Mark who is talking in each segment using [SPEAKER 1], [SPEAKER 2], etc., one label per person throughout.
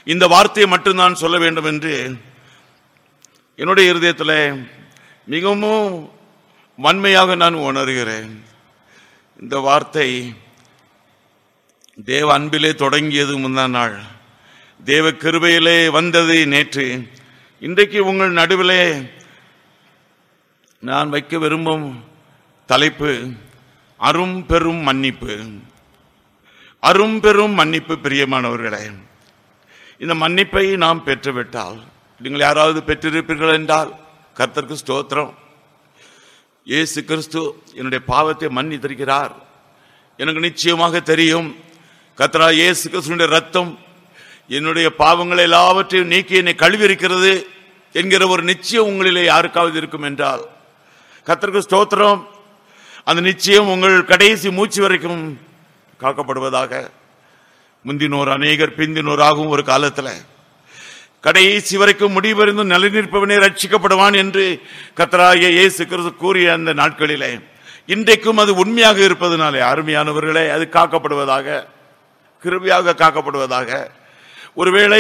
[SPEAKER 1] இந்த வார்த்தையை மட்டும் நான் சொல்ல வேண்டும் என்று என்னுடைய இருதயத்தில் மிகவும் வன்மையாக நான் உணர்கிறேன். இந்த வார்த்தை தேவ அன்பிலே தொடங்கியது முந்தா நாள், தேவ கிருபையிலே வந்தது நேற்று. இன்றைக்கு உங்கள் நடுவிலே நான் வைக்க விரும்பும் தலைப்பு அரும் பெரும் மன்னிப்பு. அரும் பெரும் மன்னிப்பு. பிரியமானவர்களே, இந்த மன்னிப்பை நாம் பெற்றுவிட்டால், நீங்கள் யாராவது பெற்றிருப்பீர்கள் என்றால் கர்த்தருக்கு ஸ்தோத்திரம். இயேசு கிறிஸ்து என்னுடைய பாவத்தை மன்னித்திருக்கிறார். எனக்கு நிச்சயமாக தெரியும், கர்த்தராகிய இயேசு கிறிஸ்துவினுடைய ரத்தம் என்னுடைய பாவங்களை எல்லாவற்றையும் நீக்கி என்னை கழுவியிருக்கிறது என்கிற ஒரு நிச்சயம் உங்களிலே யாருக்காவது இருக்கும் என்றால் கர்த்தருக்கு ஸ்தோத்திரம். அந்த நிச்சயம் உங்கள் கடைசி மூச்சு வரைக்கும் காக்கப்படுவதாக. முந்தினோர் அநேகர் பிந்தினோராகவும் ஒரு காலத்தில் கடைசி வரைக்கும் முடிவறிந்து நிலைநிற்பவனே ரட்சிக்கப்படுவான் என்று கர்த்தராகிய இயேசு கிறிஸ்து கூறிய அந்த நாட்களிலே இன்றைக்கும் அது உண்மையாக இருப்பதனாலே அருமையானவர்களே, அது காக்கப்படுவதாக, கிருபையாக காக்கப்படுவதாக. ஒருவேளை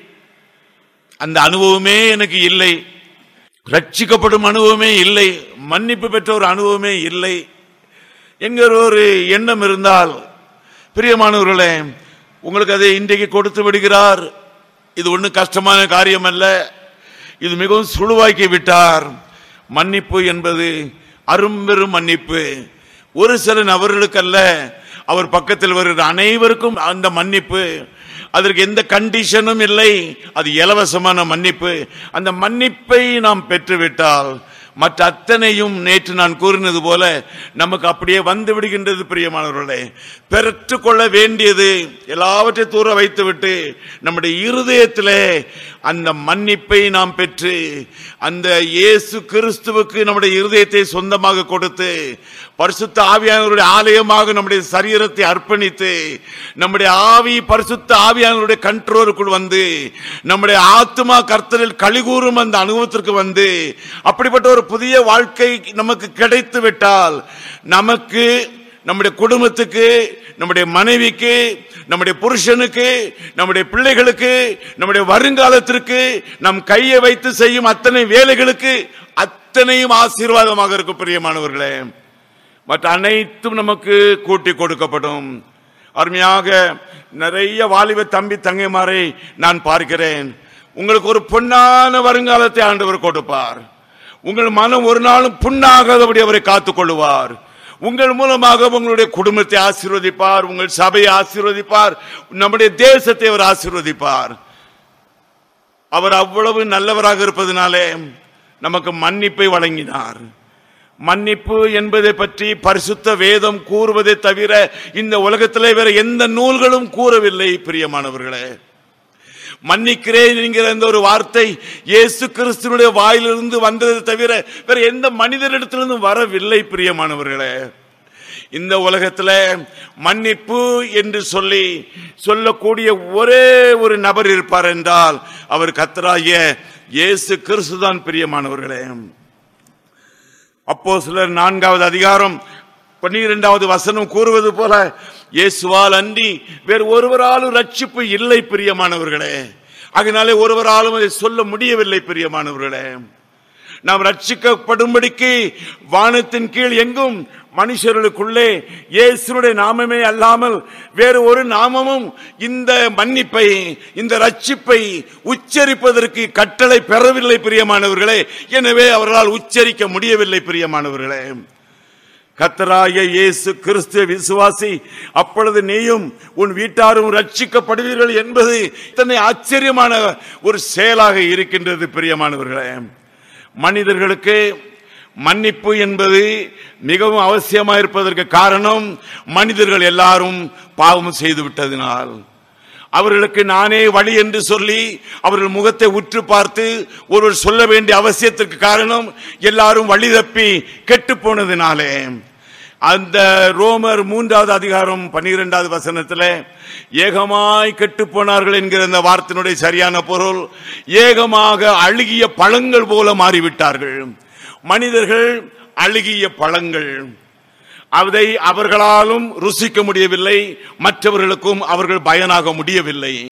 [SPEAKER 1] அந்த அனுபவமே எனக்கு இல்லை, ரட்சிக்கப்படும் அனுபவமே இல்லை, மன்னிப்பு பெற்ற ஒரு அனுபவமே இல்லை என்கிற ஒரு எண்ணம் இருந்தால், பிரியமானவர்களே, உங்களுக்கு அதை இன்றைக்கு கொடுத்து விடுகிறார். இது ஒன்றும் கஷ்டமான காரியம் அல்ல, இது மிகவும் சுழுவாக்கி விட்டார். மன்னிப்பு என்பது அரும்பெரும் மன்னிப்பு. ஒரு சில நபர்களுக்கு அல்ல, அவர் பக்கத்தில் வருகிற அனைவருக்கும் அந்த மன்னிப்பு. அதற்கு எந்த கண்டிஷனும் இல்லை, அது இலவசமான மன்னிப்பு. அந்த மன்னிப்பை நாம் பெற்றுவிட்டால் மற்ற அத்தனையும் நேற்று நான் கூறினது போல நமக்கு அப்படியே வந்து விடுகின்றது. பிரியமானவர்களே, பெற்றுக்கொள்ள வேண்டியது எல்லாவற்றையும் தூர வைத்துவிட்டு நம்முடைய இருதயத்திலே அந்த மன்னிப்பை நாம் பெற்று அந்த இயேசு கிறிஸ்துவுக்கு நம்முடைய இருதயத்தை சொந்தமாக கொடுத்து பரிசுத்த ஆவியானவருடைய ஆலயமாக நம்முடைய சரீரத்தை அர்ப்பணித்து நம்முடைய ஆவி பரிசுத்த ஆவியானவருடைய கண்ட்ரோலுக்குள் வந்து நம்முடைய ஆத்மா கர்த்தரில் களிகூறும் அந்த அனுபவத்திற்கு வந்து அப்படிப்பட்ட ஒரு புதிய வாழ்க்கை நமக்கு கிடைத்து விட்டால் நமக்கு, நம்முடைய குடும்பத்துக்கு, நம்முடைய மனைவிக்கு, நம்முடைய புருஷனுக்கு, நம்முடைய பிள்ளைகளுக்கு, நம்முடைய வருங்காலத்திற்கு நம் கையை வைத்து செய்யும் அத்தனை வேலைகளுக்கு அத்தனையும் ஆசீர்வாதமாக இருக்கும். பிரியமானவர்களே, மற்ற அனைத்தும் நமக்கு கூட்டி கொடுக்கப்படும். அருமையாக நிறைய வாலிப தம்பி தங்கைமாரை நான் பார்க்கிறேன். உங்களுக்கு ஒரு பொன்னான வருங்காலத்தை ஆண்டவர் கொடுப்பார். உங்கள் மனம் ஒரு நாளும் புண்ணாகாதபடி அவரை காத்துக் கொள்ளுவார். உங்கள் மூலமாக உங்களுடைய குடும்பத்தை ஆசீர்வதிப்பார், உங்கள் சபையை ஆசீர்வதிப்பார், நம்முடைய தேசத்தை அவர் ஆசீர்வதிப்பார். அவர் அவ்வளவு நல்லவராக இருப்பதனாலே நமக்கு மன்னிப்பை வழங்கினார். மன்னிப்பு என்பதை பற்றி பரிசுத்த வேதம் கூறுவதை தவிர இந்த உலகத்திலே வேற எந்த நூல்களும் கூறவில்லை. பிரியமானவர்களே, மன்னிக்கிறேன் என்கிற இந்த ஒரு வார்த்தை இயேசு கிறிஸ்துவினுடைய வாயிலிருந்து வந்ததை தவிர வேற எந்த மனிதரிடத்திலிருந்தும் வரவில்லை. பிரியமானவர்களே, இந்த உலகத்தில் மன்னிப்பு என்று சொல்லக்கூடிய ஒரே ஒரு நபர் இருப்பார் என்றால் அவர் கர்த்தராகிய இயேசு கிறிஸ்து தான். பிரியமானவர்களே, அப்போஸ்தலர் 4வது அதிகாரம் 12வது வசனம் கூறுவது போல இயேசுவால் அன்றி வேறு ஒருவராலும் ரட்சிப்பு இல்லை. பிரியமானவர்களே, அதனாலே ஒருவராலும் அதை சொல்ல முடியவில்லை. பிரியமானவர்களே, நாம் ரட்சிக்கப்படும்படிக்கு வானத்தின் கீழ் எங்கும் மனுஷர்களுக்குள்ளே இயேசுடைய நாமமே அல்லாமல் வேறு ஒரு நாமமும் இந்த மன்னிப்பை, இந்த ரட்சிப்பை உச்சரிப்பதற்கு கட்டளை பெறவில்லை. பிரியமானவர்களே, எனவே அவர்களால் உச்சரிக்க முடியவில்லை. பிரியமானவர்களே, கர்த்தராகிய இயேசு கிறிஸ்துவை விசுவாசி, அப்பொழுது நீயும் உன் வீட்டாரும் ரட்சிக்கப்படுவீர்கள் என்பது இத்தனை ஆச்சரியமான ஒரு செயலாக இருக்கின்றது. பிரியமானவர்களே, மனிதர்களுக்கு மன்னிப்பு என்பது மிகவும் அவசியமாக இருப்பதற்கு காரணம் மனிதர்கள் எல்லாரும் பாவம் செய்து விட்டதினால். அவர்களுக்கு நானே வழி என்று சொல்லி அவர்கள் முகத்தை உற்று பார்த்து ஒருவர் சொல்ல வேண்டிய அவசியத்திற்கு காரணம் எல்லாரும் வழி தப்பி கெட்டு போனதினாலே. அந்த ரோமர் 3வது அதிகாரம் 12வது வசனத்தில் ஏகமாய் கெட்டு போனார்கள் என்கிற அந்த வார்த்தையினுடைய சரியான பொருள் ஏகமாக அழுகிய பழங்கள் போல மாறிவிட்டார்கள். மனிதர்கள் அழுகிய பழங்கள், அதை அவர்களாலும் ருசிக்க முடியவில்லை, மற்றவர்களுக்கும் அவர்கள் பயனாக முடியவில்லை.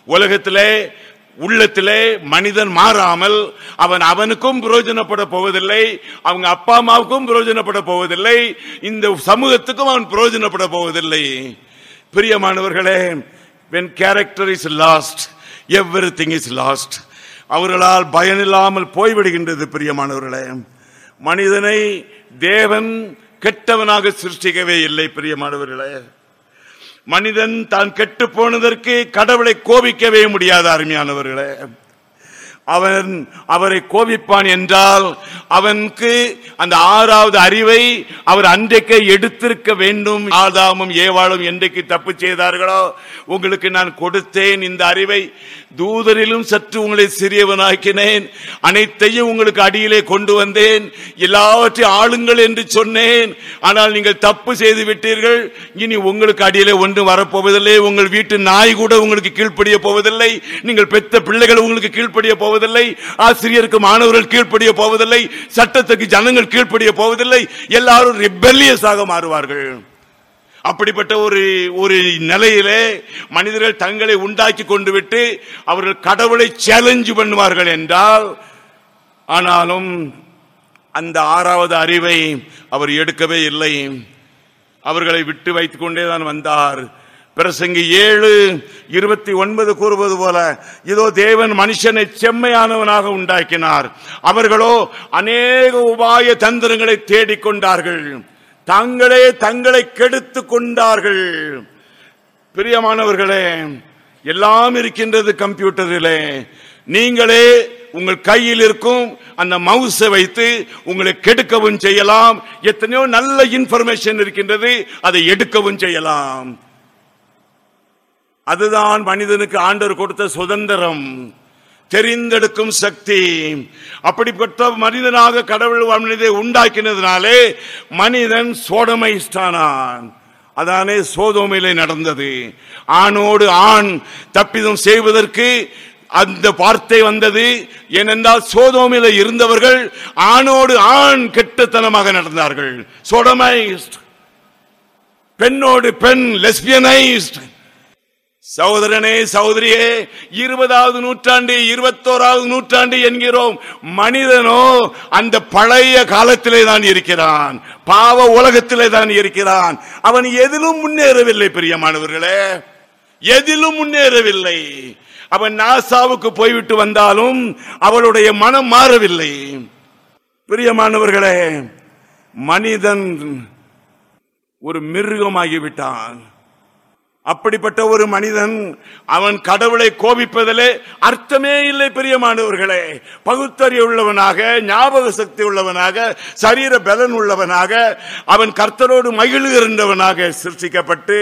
[SPEAKER 1] உலகத்திலே உள்ளத்திலே மனிதன் மாறாமல் அவன் அவனுக்கும் பிரயோஜனப்பட போவதில்லை, அவங்க அப்பா அம்மாவுக்கும் பிரயோஜனப்பட போவதில்லை, இந்த சமூகத்துக்கும் அவன் பிரயோஜனப்பட போவதில்லை. பிரியமானவர்களே, when character is lost, everything is lost. அவர்களால் பயனில்லாமல் போய்விடுகின்றது. பிரியமானவர்களே, மனிதனை தேவன் கெட்டவனாக சிருஷ்டிக்கவே இல்லை. பிரியமானவர்களே, மனிதன் தான் கெட்டு போனதற்கு கடவுளை கோபிக்கவே முடியாது. அருமையானவர்களே, அவன் அவரை கோபிப்பான் என்றால் அவனுக்கு அந்த 6வது அறிவை அவர் அன்றைக்கே எடுத்திருக்க வேண்டும். ஆதாமும் ஏவாளும் என்றைக்கு தப்பு செய்தார்களோ உங்களுக்கு நான் கொடுத்தேன் இந்த அறிவை, தூதரிலும் சற்று உங்களை சிறியவனாக்கினேன், அனைத்தையும் உங்களுக்கு அடியிலே கொண்டு வந்தேன், எல்லாவற்றையும் ஆளுங்கள் என்று சொன்னேன். ஆனால் நீங்கள் தப்பு செய்து விட்டீர்கள். இனி உங்களுக்கு அடியிலே ஒன்றும் வரப்போவதில்லை. உங்கள் வீட்டு நாய் கூட உங்களுக்கு கீழ்ப்படிய போவதில்லை, நீங்கள் பெத்த பிள்ளைகள் உங்களுக்கு கீழ்ப்படிய போவதில்லை, ஆசிரியருக்கு மாணவர்கள் கீழ்ப்படிய போவதில்லை, சட்டத்துக்கு ஜனங்கள் கீழ்ப்படிய போவதில்லை. எல்லாரும் ரிபெல்லியஸாக மாறுவார்கள். அப்படிப்பட்ட ஒரு நிலையிலே மனிதர்கள் தங்களை உண்டாக்கி கொண்டு விட்டு அவர்கள் கடவுளை சேலஞ்ச் பண்ணுவார்கள் என்றால், ஆனாலும் அந்த 6வது அறிவை அவர் எடுக்கவே இல்லை. அவர்களை விட்டு வைத்துக் கொண்டேதான் வந்தார். பிரசங்கி 7:29 கூறுவது போல, இதோ தேவன் மனுஷனை செம்மையானவனாக உண்டாக்கினார், அவர்களோ அநேக உபாய தந்திரங்களை தேடிக்கொண்டார்கள், தாங்களே தங்களை கெடுத்துக் கொண்டார்கள். பிரியமானவர்களே, எல்லாம் இருக்கின்றது கம்ப்யூட்டரிலே. நீங்களே உங்கள் கையில் இருக்கும் அந்த மவுஸை வைத்து உங்களை கெடுக்கவும் செய்யலாம். எத்தனையோ நல்ல இன்ஃபர்மேஷன் இருக்கின்றது, அதை எடுக்கவும் செய்யலாம். அதுதான் மனிதனுக்கு ஆண்டவர் கொடுத்த சுதந்திரம், தெரிந்தெடுக்கும் சக்தி. அப்படிப்பட்ட மனிதனாக கடவுள் மனிதனை உண்டாக்கினதுனாலே மனிதன் சோடமைஸ்டானான். அதானே சோதோமிலே நடந்தது. ஆணோடு ஆண் தப்பிதம் செய்வதற்கு அந்த வார்த்தை வந்தது. ஏனென்றால் சோதோமிலே இருந்தவர்கள் ஆணோடு ஆண் கெட்டத்தனமாக நடந்தார்கள். சோடமைஸ்ட், பெண்ணோடு பெண் லெஸ்பியனைஸ்ட். சகோதரனே, சகோதரியே, 20வது நூற்றாண்டு 21வது நூற்றாண்டு என்கிறோம். மனிதனோ அந்த பழைய காலத்திலே தான் இருக்கிறான், பாவ உலகத்திலே தான் இருக்கிறான். அவன் எதிலும் முன்னேறவில்லை. பிரியமானவர்களே, எதிலும் முன்னேறவில்லை. அவன் நாசாவுக்கு போய்விட்டு வந்தாலும் அவளுடைய மனம் மாறவில்லை. பிரியமானவர்களே, மனிதன் ஒரு மிருகமாகிவிட்டான். அப்படிப்பட்ட ஒரு மனிதன் அவன் கடவுளை கோபிப்பதிலே அர்த்தமே இல்லை. பிரியமானவர்களே, பகுத்தறிவு உள்ளவனாக, ஞாபக சக்தி உள்ளவனாக, சரீர பலன் உள்ளவனாக, அவன் கர்த்தரோடு மகிழ்கின்றவனாக சிருஷ்டிக்கப்பட்டு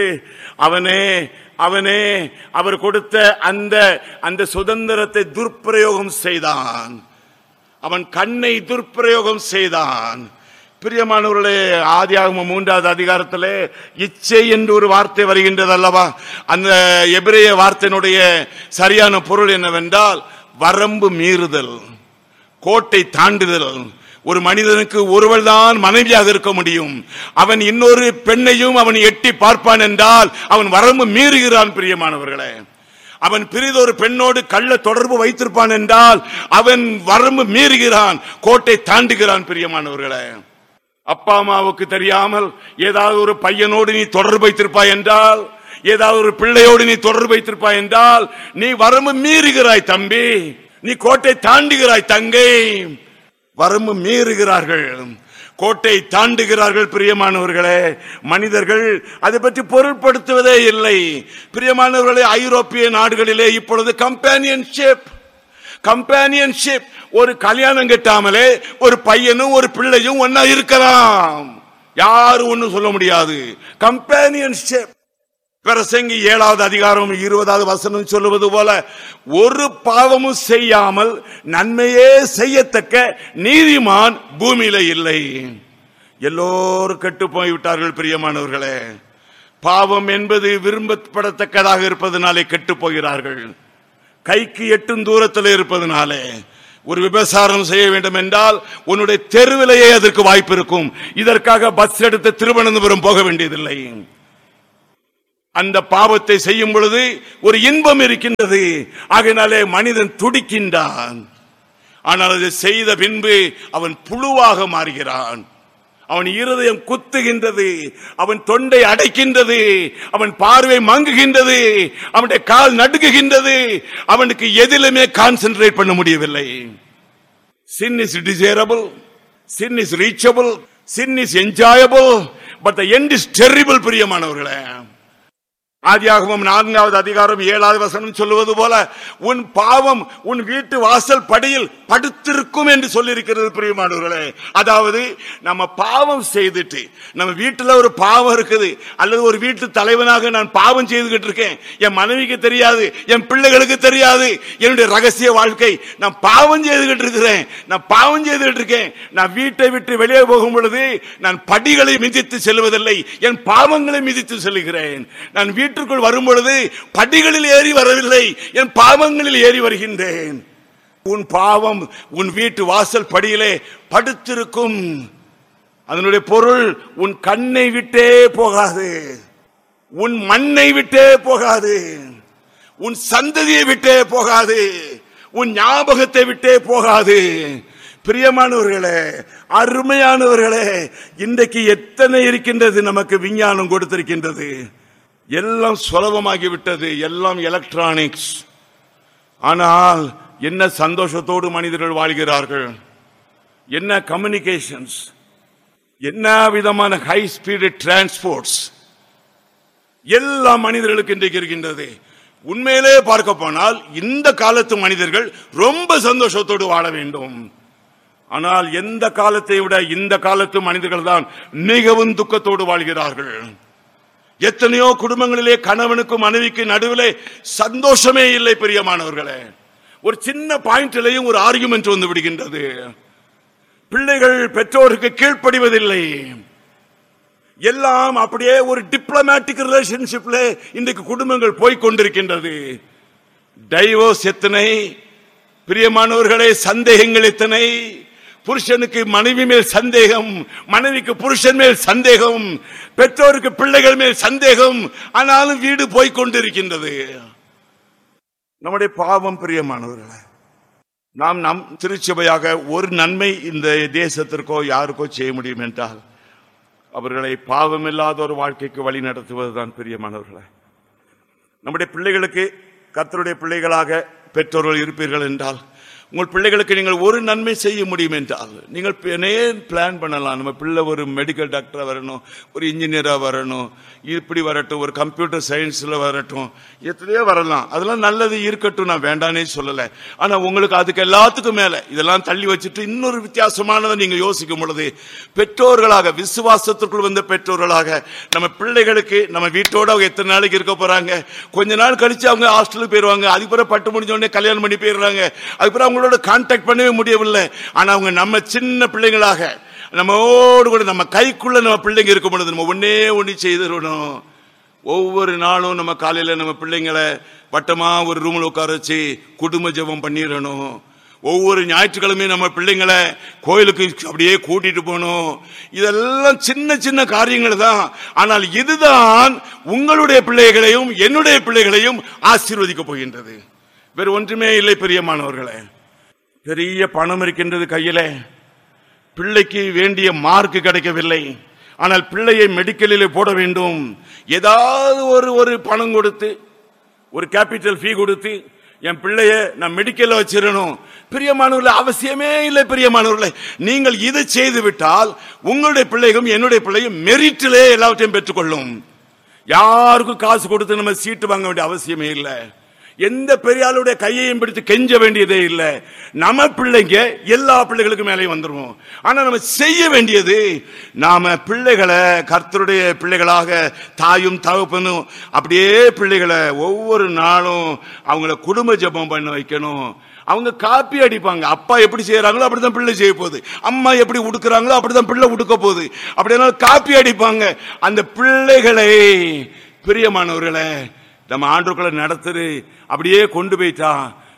[SPEAKER 1] அவனே அவர் கொடுத்த அந்த சுதந்திரத்தை துர்பிரயோகம் செய்தான். அவன் கண்ணை துர்பிரயோகம் செய்தான். பிரியமானவர்களே, ஆதியாகமம் 3வது அதிகாரத்திலே இச்சை என்று ஒரு வார்த்தை வருகின்றது அல்லவா? அந்த எபிரேய வார்த்தையினுடைய சரியான பொருள் என்னவென்றால் வரம்பு மீறுதல், கோட்டை தாண்டுதல். ஒரு மனிதனுக்கு ஒருவள் தான் மனைவியாக இருக்க முடியும். அவன் இன்னொரு பெண்ணையும் அவன் எட்டி பார்ப்பான் என்றால் அவன் வரம்பு மீறுகிறான். பிரியமானவர்களே, அவன் பிரிதொரு பெண்ணோடு கள்ள தொடர்பு வைத்திருப்பான் என்றால் அவன் வரம்பு மீறுகிறான், கோட்டை தாண்டுகிறான். பிரியமானவர்களே, அப்பா அம்மாவுக்கு தெரியாமல் ஏதாவது ஒரு பையனோடு நீ தொடர்பு வைத்திருப்பாய் என்றால், ஏதாவது ஒரு பிள்ளையோடு நீ தொடர்பு வைத்திருப்பாய் என்றால் நீ வரம்பு மீறுகிறாய் தம்பி, நீ கோட்டை தாண்டுகிறாய் தங்கை. வரம்பு மீறுகிறார்கள், கோட்டை தாண்டுகிறார்கள். பிரியமானவர்களே, மனிதர்கள் அதை பற்றி பொருட்படுத்துவதே இல்லை. பிரியமானவர்களே, ஐரோப்பிய நாடுகளிலே இப்பொழுது கம்பேனியன்ஷிப், ஒரு கல்யாணம் கட்டாமலே ஒரு பையனும் ஒரு பிள்ளையும் ஒன்னா இருக்கலாம், யாரும் ஒன்னும் சொல்ல முடியாது. கம்பேனியன்ஷிப். பிரசங்கி 7வது அதிகாரம் 20வது வசனம் சொல்லுவது போல, ஒரு பாவமும் செய்யாமல் நன்மையே செய்யத்தக்க நீதிமான் பூமியில இல்லை. எல்லோரும் கெட்டு போய்விட்டார்கள். பிரியமானவர்களே, பாவம் என்பது விரும்பப்படத்தக்கதாக இருப்பதனாலே கெட்டு போகிறார்கள். கைக்கு எட்டும் தூரத்தில் இருப்பதனாலே ஒரு விபசாரம் செய்ய வேண்டும் என்றால் உன்னுடைய தெருவிலேயே அதற்கு வாய்ப்பு இருக்கும். இதற்காக பஸ் எடுத்து திருவனந்தபுரம் போக வேண்டியதில்லை. அந்த பாவத்தை செய்யும் பொழுது ஒரு இன்பம் இருக்கின்றது. ஆகையினாலே மனிதன் துடிக்கின்றான். ஆனால் அதை செய்த பின்பு அவன் புழுவாக மாறுகிறான். அவன் இருதயம் குத்துகின்றது, அவன் தொண்டை அடைக்கின்றது, அவன் பார்வை மங்குகின்றது, அவனுடைய கால் நடுங்குகின்றது. அவனுக்கு எதிலுமே கான்சென்ட்ரேட் பண்ண முடியவில்லை. Sin is desirable, sin is reachable, sin is enjoyable, but the end is terrible. பிரியமானவர்களே, ஆதியாகமம் 4வது அதிகாரம் 7வது வசனம் சொல்லுவது போல உன் பாவம் உன் வீட்டு வாசல் படியில் படுத்திருக்கும் என்று சொல்லியிருக்கிறது. பிரியமானவர்களே, அதாவது நம்ம பாவம் செய்துட்டு நம்ம வீட்டுல ஒரு பாவம் இருக்குது, அல்லது ஒரு வீட்டு தலைவனாக நான் பாவம் செய்துகிட்டு இருக்கேன், என் மனைவிக்கு தெரியாது, என் பிள்ளைகளுக்கு தெரியாது, என்னுடைய ரகசிய வாழ்க்கை, நான் பாவம் செய்துகிட்டு இருக்கிறேன், நான் வீட்டை விட்டு வெளியே போகும் பொழுது நான் படிகளை மிதித்து செல்வதில்லை, என் பாவங்களை மிதித்து செல்கிறேன். நான் வீட்டுக்குள் வரும் பொழுது படிகளில் ஏறி வரவில்லை, என் பாவங்களில் ஏறி வருகின்றேன். உன் பாவம் உன் வீட்டு வாசல் படியிலே படுத்திருக்கும். அதனுடைய பொருள் உன் கண்ணை விட்டே போகாது, உன் மண்ணை விட்டே போகாது, உன் சந்ததியை விட்டே போகாது, உன் ஞாபகத்தை விட்டே போகாது. பிரியமானவர்களே, அருமையானவர்களே, இன்றைக்கு எத்தனை இருக்கின்றது, நமக்கு விஞ்ஞானம் கொடுத்திருக்கின்றது, எல்லாம் சுலபமாகிவிட்டது, எல்லாம் எலக்ட்ரானிக்ஸ். ஆனால் என்ன சந்தோஷத்தோடு மனிதர்கள் வாழ்கிறார்கள், என்ன கம்யூனிகேஷன்ஸ், என்ன விதமான ஹை ஸ்பீடு டிரான்ஸ்போர்ட்ஸ் எல்லா மனிதர்களுக்கு இன்றைக்கு இருக்கின்றது. உண்மையிலே பார்க்க போனால் இந்த காலத்து மனிதர்கள் ரொம்ப சந்தோஷத்தோடு வாழ வேண்டும். ஆனால் எந்த காலத்தை விட இந்த காலத்து மனிதர்கள் தான் மிகவும் துக்கத்தோடு வாழ்கிறார்கள். எத்தனையோ குடும்பங்களிலே கணவனுக்கும் மனைவிக்கு நடுவிலே சந்தோஷமே இல்லை. பிரியமானவர்களே, ஒரு சின்ன பாயிண்டிலேயும் ஒரு ஆர்குமெண்ட் வந்து விடுகின்றது. பிள்ளைகள் பெற்றோருக்கு கீழ்ப்படிவதில்லை. எல்லாம் அப்படியே ஒரு டிப்ளமேட்டிக் ரிலேஷன்ஷிப்ல இன்றைக்கு குடும்பங்கள் போய்கொண்டிருக்கின்றது. டைவோர்ஸ் எத்தனை பிரியமானவர்களே, சந்தேகங்கள் எத்தனை. புருஷனுக்கு மனைவி மேல் சந்தேகம், மனைவிக்கு புருஷன் மேல் சந்தேகம், பெற்றோருக்கு பிள்ளைகள் மேல் சந்தேகம். ஆனாலும் வீடு போய்கொண்டிருக்கின்றது. நம்முடைய பாவம். பிரியமானவர்களே, நம் திருச்சபையாக ஒரு நன்மை இந்த தேசத்திற்கோ யாருக்கோ செய்ய முடியும் என்றால் அவர்களை பாவமில்லாத ஒரு வாழ்க்கைக்கு வழி நடத்துவதுதான். பிரியமானவர்களே, நம்முடைய பிள்ளைகளுக்கு கர்த்தருடைய பிள்ளைகளாக பெற்றோர்கள் இருப்பீர்கள் என்றால் உங்கள் பிள்ளைகளுக்கு நீங்கள் ஒரு நன்மை செய்ய முடியும் என்றால் நீங்கள் பிளான் பண்ணலாம். நம்ம பிள்ளை ஒரு மெடிக்கல் டாக்டரா வரணும், ஒரு இன்ஜினியரா வரணும், இப்படி வரட்டும், ஒரு கம்ப்யூட்டர் சயின்ஸ்ல வரட்டும், எத்தனையோ வரலாம். அதெல்லாம் நல்லது இருக்கட்டும், நான் வேண்டானே சொல்லலை. ஆனா உங்களுக்கு அதுக்கு எல்லாத்துக்கும் மேல இதெல்லாம் தள்ளி வச்சுட்டு இன்னொரு வித்தியாசமானதை நீங்க யோசிக்கும் பொழுது, பெற்றோர்களாக விசுவாசத்திற்குள் வந்த பெற்றோர்களாக நம்ம பிள்ளைகளுக்கு நம்ம வீட்டோட அவங்க எத்தனை நாளைக்கு இருக்க போறாங்க, கொஞ்ச நாள் கழிச்சு அவங்க ஹாஸ்டலுக்கு போயிருவாங்க, அதுக்கப்புறம் பட்டு முடிஞ்ச உடனே கல்யாணம் பண்ணி போயிடுறாங்க, அதுக்கப்புறம் அவங்களோட கான்டாக்ட் பண்ணவே முடியவில்லை. ஆனா அவங்க நம்ம சின்ன பிள்ளைங்களாக நம்மோடு கூட நம்ம கைக்குள்ள நம்ம பிள்ளைங்க இருக்கும் பொழுது நம்ம ஒண்ணு செய்திடணும். ஒவ்வொரு நாளும் நம்ம காலையில நம்ம பிள்ளைங்களை வட்டமா ஒரு ரூம்ல உட்கார வச்சு குடும்ப ஜெபம் பண்ணிடணும். ஒவ்வொரு ஞாயிற்றுக்கிழமையும் நம்ம பிள்ளைங்களை கோயிலுக்கு அப்படியே கூட்டிட்டு போகணும். இதெல்லாம் சின்ன சின்ன காரியங்கள் தான். ஆனால் இதுதான் உங்களுடைய பிள்ளைகளையும் என்னுடைய பிள்ளைகளையும் ஆசீர்வதிக்க போகின்றது. வேறு ஒன்றுமே இல்லை. பிரியமானவர்களே, பெரிய பணம் இருக்கின்றது கையில, பிள்ளைக்கு வேண்டிய மார்க் கிடைக்கவில்லை, ஆனால் பிள்ளையை மெடிக்கலில் போட வேண்டும். ஏதாவது ஒரு பணம் கொடுத்து, ஒரு கேபிட்டல் ஃபீ கொடுத்து என் பிள்ளைய நான் மெடிக்கல்ல வச்சிடணும். பிரியமானவர்களே, அவசியமே இல்லை. பிரியமானவர்களே, நீங்கள் இதை செய்து விட்டால் உங்களுடைய பிள்ளைகளும் என்னுடைய பிள்ளையும் மெரிட்டிலே எல்லாவற்றையும் பெற்றுக்கொள்ளும். யாருக்கும் காசு கொடுத்து நம்ம சீட்டு வாங்க வேண்டிய அவசியமே இல்லை. எந்த பெரியாளுடைய கையையும் பிடித்து கெஞ்ச வேண்டியதே இல்லை. நம்ம பிள்ளைங்க எல்லா பிள்ளைகளுக்கும் மேலே வந்துருவோம். ஆனா நம்ம செய்ய வேண்டியது, நாம பிள்ளைகளை கர்த்தருடைய பிள்ளைகளாக தாயும் தகப்பனும் அப்படியே பிள்ளைகளை ஒவ்வொரு நாளும் அவங்கள குடும்ப ஜெபம் பண்ண வைக்கணும். அவங்க காப்பி அடிப்பாங்க. அப்பா எப்படி செய்யறாங்களோ அப்படிதான் பிள்ளை செய்ய போகுது, அம்மா எப்படி உடுக்கிறாங்களோ அப்படிதான் பிள்ளை உடுக்க போகுது. அப்படின்னா காப்பி அடிப்பாங்க. அந்த பிள்ளைகளை பிரியமானவர்களே நம்ம ஆண்டுக்குள்ள நடத்துரு அப்படியே கொண்டு போயிட்டா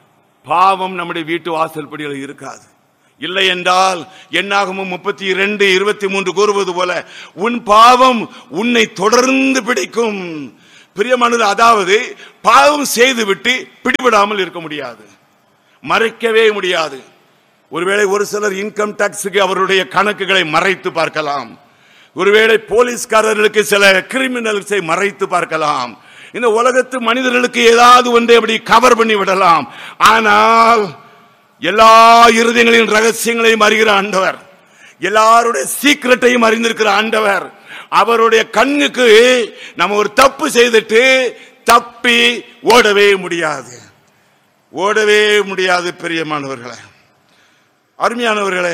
[SPEAKER 1] பாவம் நம்முடைய வீட்டு வாசல் படியில் இருக்காது. இல்லை என்றால் என்னாகமும் 32:23 கூறுவது போல உன் பாவம் உன்னை தொடர்ந்து பிடிக்கும். பிரியமானவர், அதாவது பாவம் செய்து விட்டு பிடிபடாமல் இருக்க முடியாது, மறைக்கவே முடியாது. ஒருவேளை ஒரு சிலர் இன்கம் டாக்ஸுக்கு அவருடைய கணக்குகளை மறைத்து பார்க்கலாம். ஒருவேளை போலீஸ்காரர்களுக்கு சில கிரிமினல்ஸை மறைத்து பார்க்கலாம். இந்த உலகத்து மனிதர்களுக்கு ஏதாவது ஒன்றை அப்படி கவர் பண்ணி விடலாம். ஆனால் எல்லா இருதயங்களின் ரகசியங்களையும் அறிகிற ஆண்டவர், எல்லாருடைய சீக்ரெட்டையும் அறிந்திருக்கிற ஆண்டவர், அவருடைய கண்ணுக்கு நம்ம ஒரு தப்பு செய்துட்டு தப்பி ஓடவே முடியாது, ஓடவே முடியாது. பிரியமானவர்களே, அருமையானவர்களே,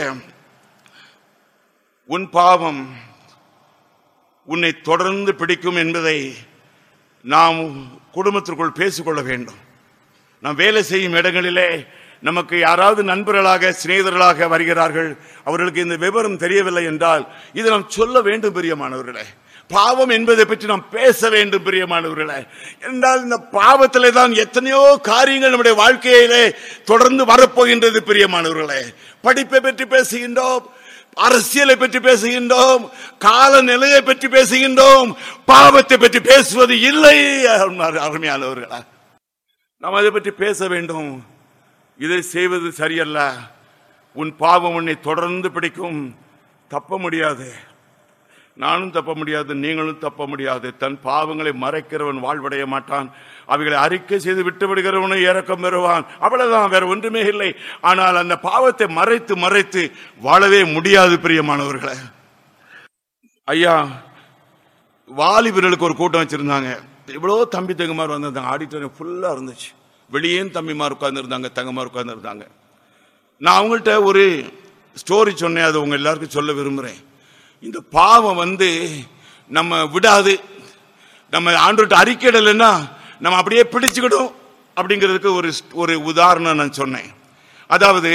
[SPEAKER 1] உன் பாவம் உன்னை தொடர்ந்து பிடிக்கும் என்பதை நாம் குடும்பத்திற்குள் பேசிக்கொள்ள வேண்டும். நாம் வேலை செய்யும் இடங்களிலே நமக்கு யாராவது நண்பர்களாக சிநேகிதர்களாக வருகிறார்கள், அவர்களுக்கு இந்த விவரம் தெரியவில்லை என்றால் இதை நாம் சொல்ல வேண்டும். பிரியமானவர்களே, பாவம் என்பதை பற்றி நாம் பேச வேண்டும். பிரியமானவர்களே, என்றால் இந்த பாவத்திலே தான் எத்தனையோ காரியங்கள் நம்முடைய வாழ்க்கையிலே தொடர்ந்து வரப்போகின்றது. பிரியமானவர்களே, படிப்பை பற்றி பேசுகின்றோம், அரசியலை பற்றி பேசுகின்றோம், காலநிலையை பற்றி பேசுகின்றோம், பாவத்தை பற்றி பேசுவது இல்லை. அருமையானவர்களா, நாம் அதை பற்றி பேச வேண்டும். இதை செய்வது சரியல்ல. உன் பாவம் உன்னை தொடர்ந்து பிடிக்கும், தப்ப முடியாது. நானும் தப்ப முடியாது, நீங்களும் தப்ப முடியாது. தன் பாவங்களை மறைக்கிறவன் வாழ்வடைய மாட்டான், அவைகளை அறிக்கை செய்து விட்டு விடுகிறவனை இரக்கம் பெறுவான். அவ்வளவுதான், வேற ஒன்றுமே இல்லை. ஆனால் அந்த பாவத்தை மறைத்து மறைத்து வாழவே முடியாது. பிரியமானவர்களே, ஐயா வாலிபர்களுக்கு ஒரு கூட்டம் வச்சிருந்தாங்க. இவ்வளோ தம்பி தங்கமார் வந்திருந்தாங்க. ஆடிட்டோரியம் ஃபுல்லா இருந்துச்சு. வெளியே தம்பிமார் உட்கார்ந்து இருந்தாங்க, தங்கமார் உட்கார்ந்து இருந்தாங்க. நான் அவங்கள்ட்ட ஒரு ஸ்டோரி சொன்னேன், அது உங்க எல்லாருக்கும் சொல்ல விரும்புகிறேன். இந்த பாவம் நம்ம விடாது, நம்ம ஆண்டவர்கிட்ட அறிக்கையிடலைன்னா நம்ம அப்படியே பிடிச்சுக்கிடும் அப்படிங்கிறதுக்கு ஒரு உதாரணம் நான் சொன்னேன். அதாவது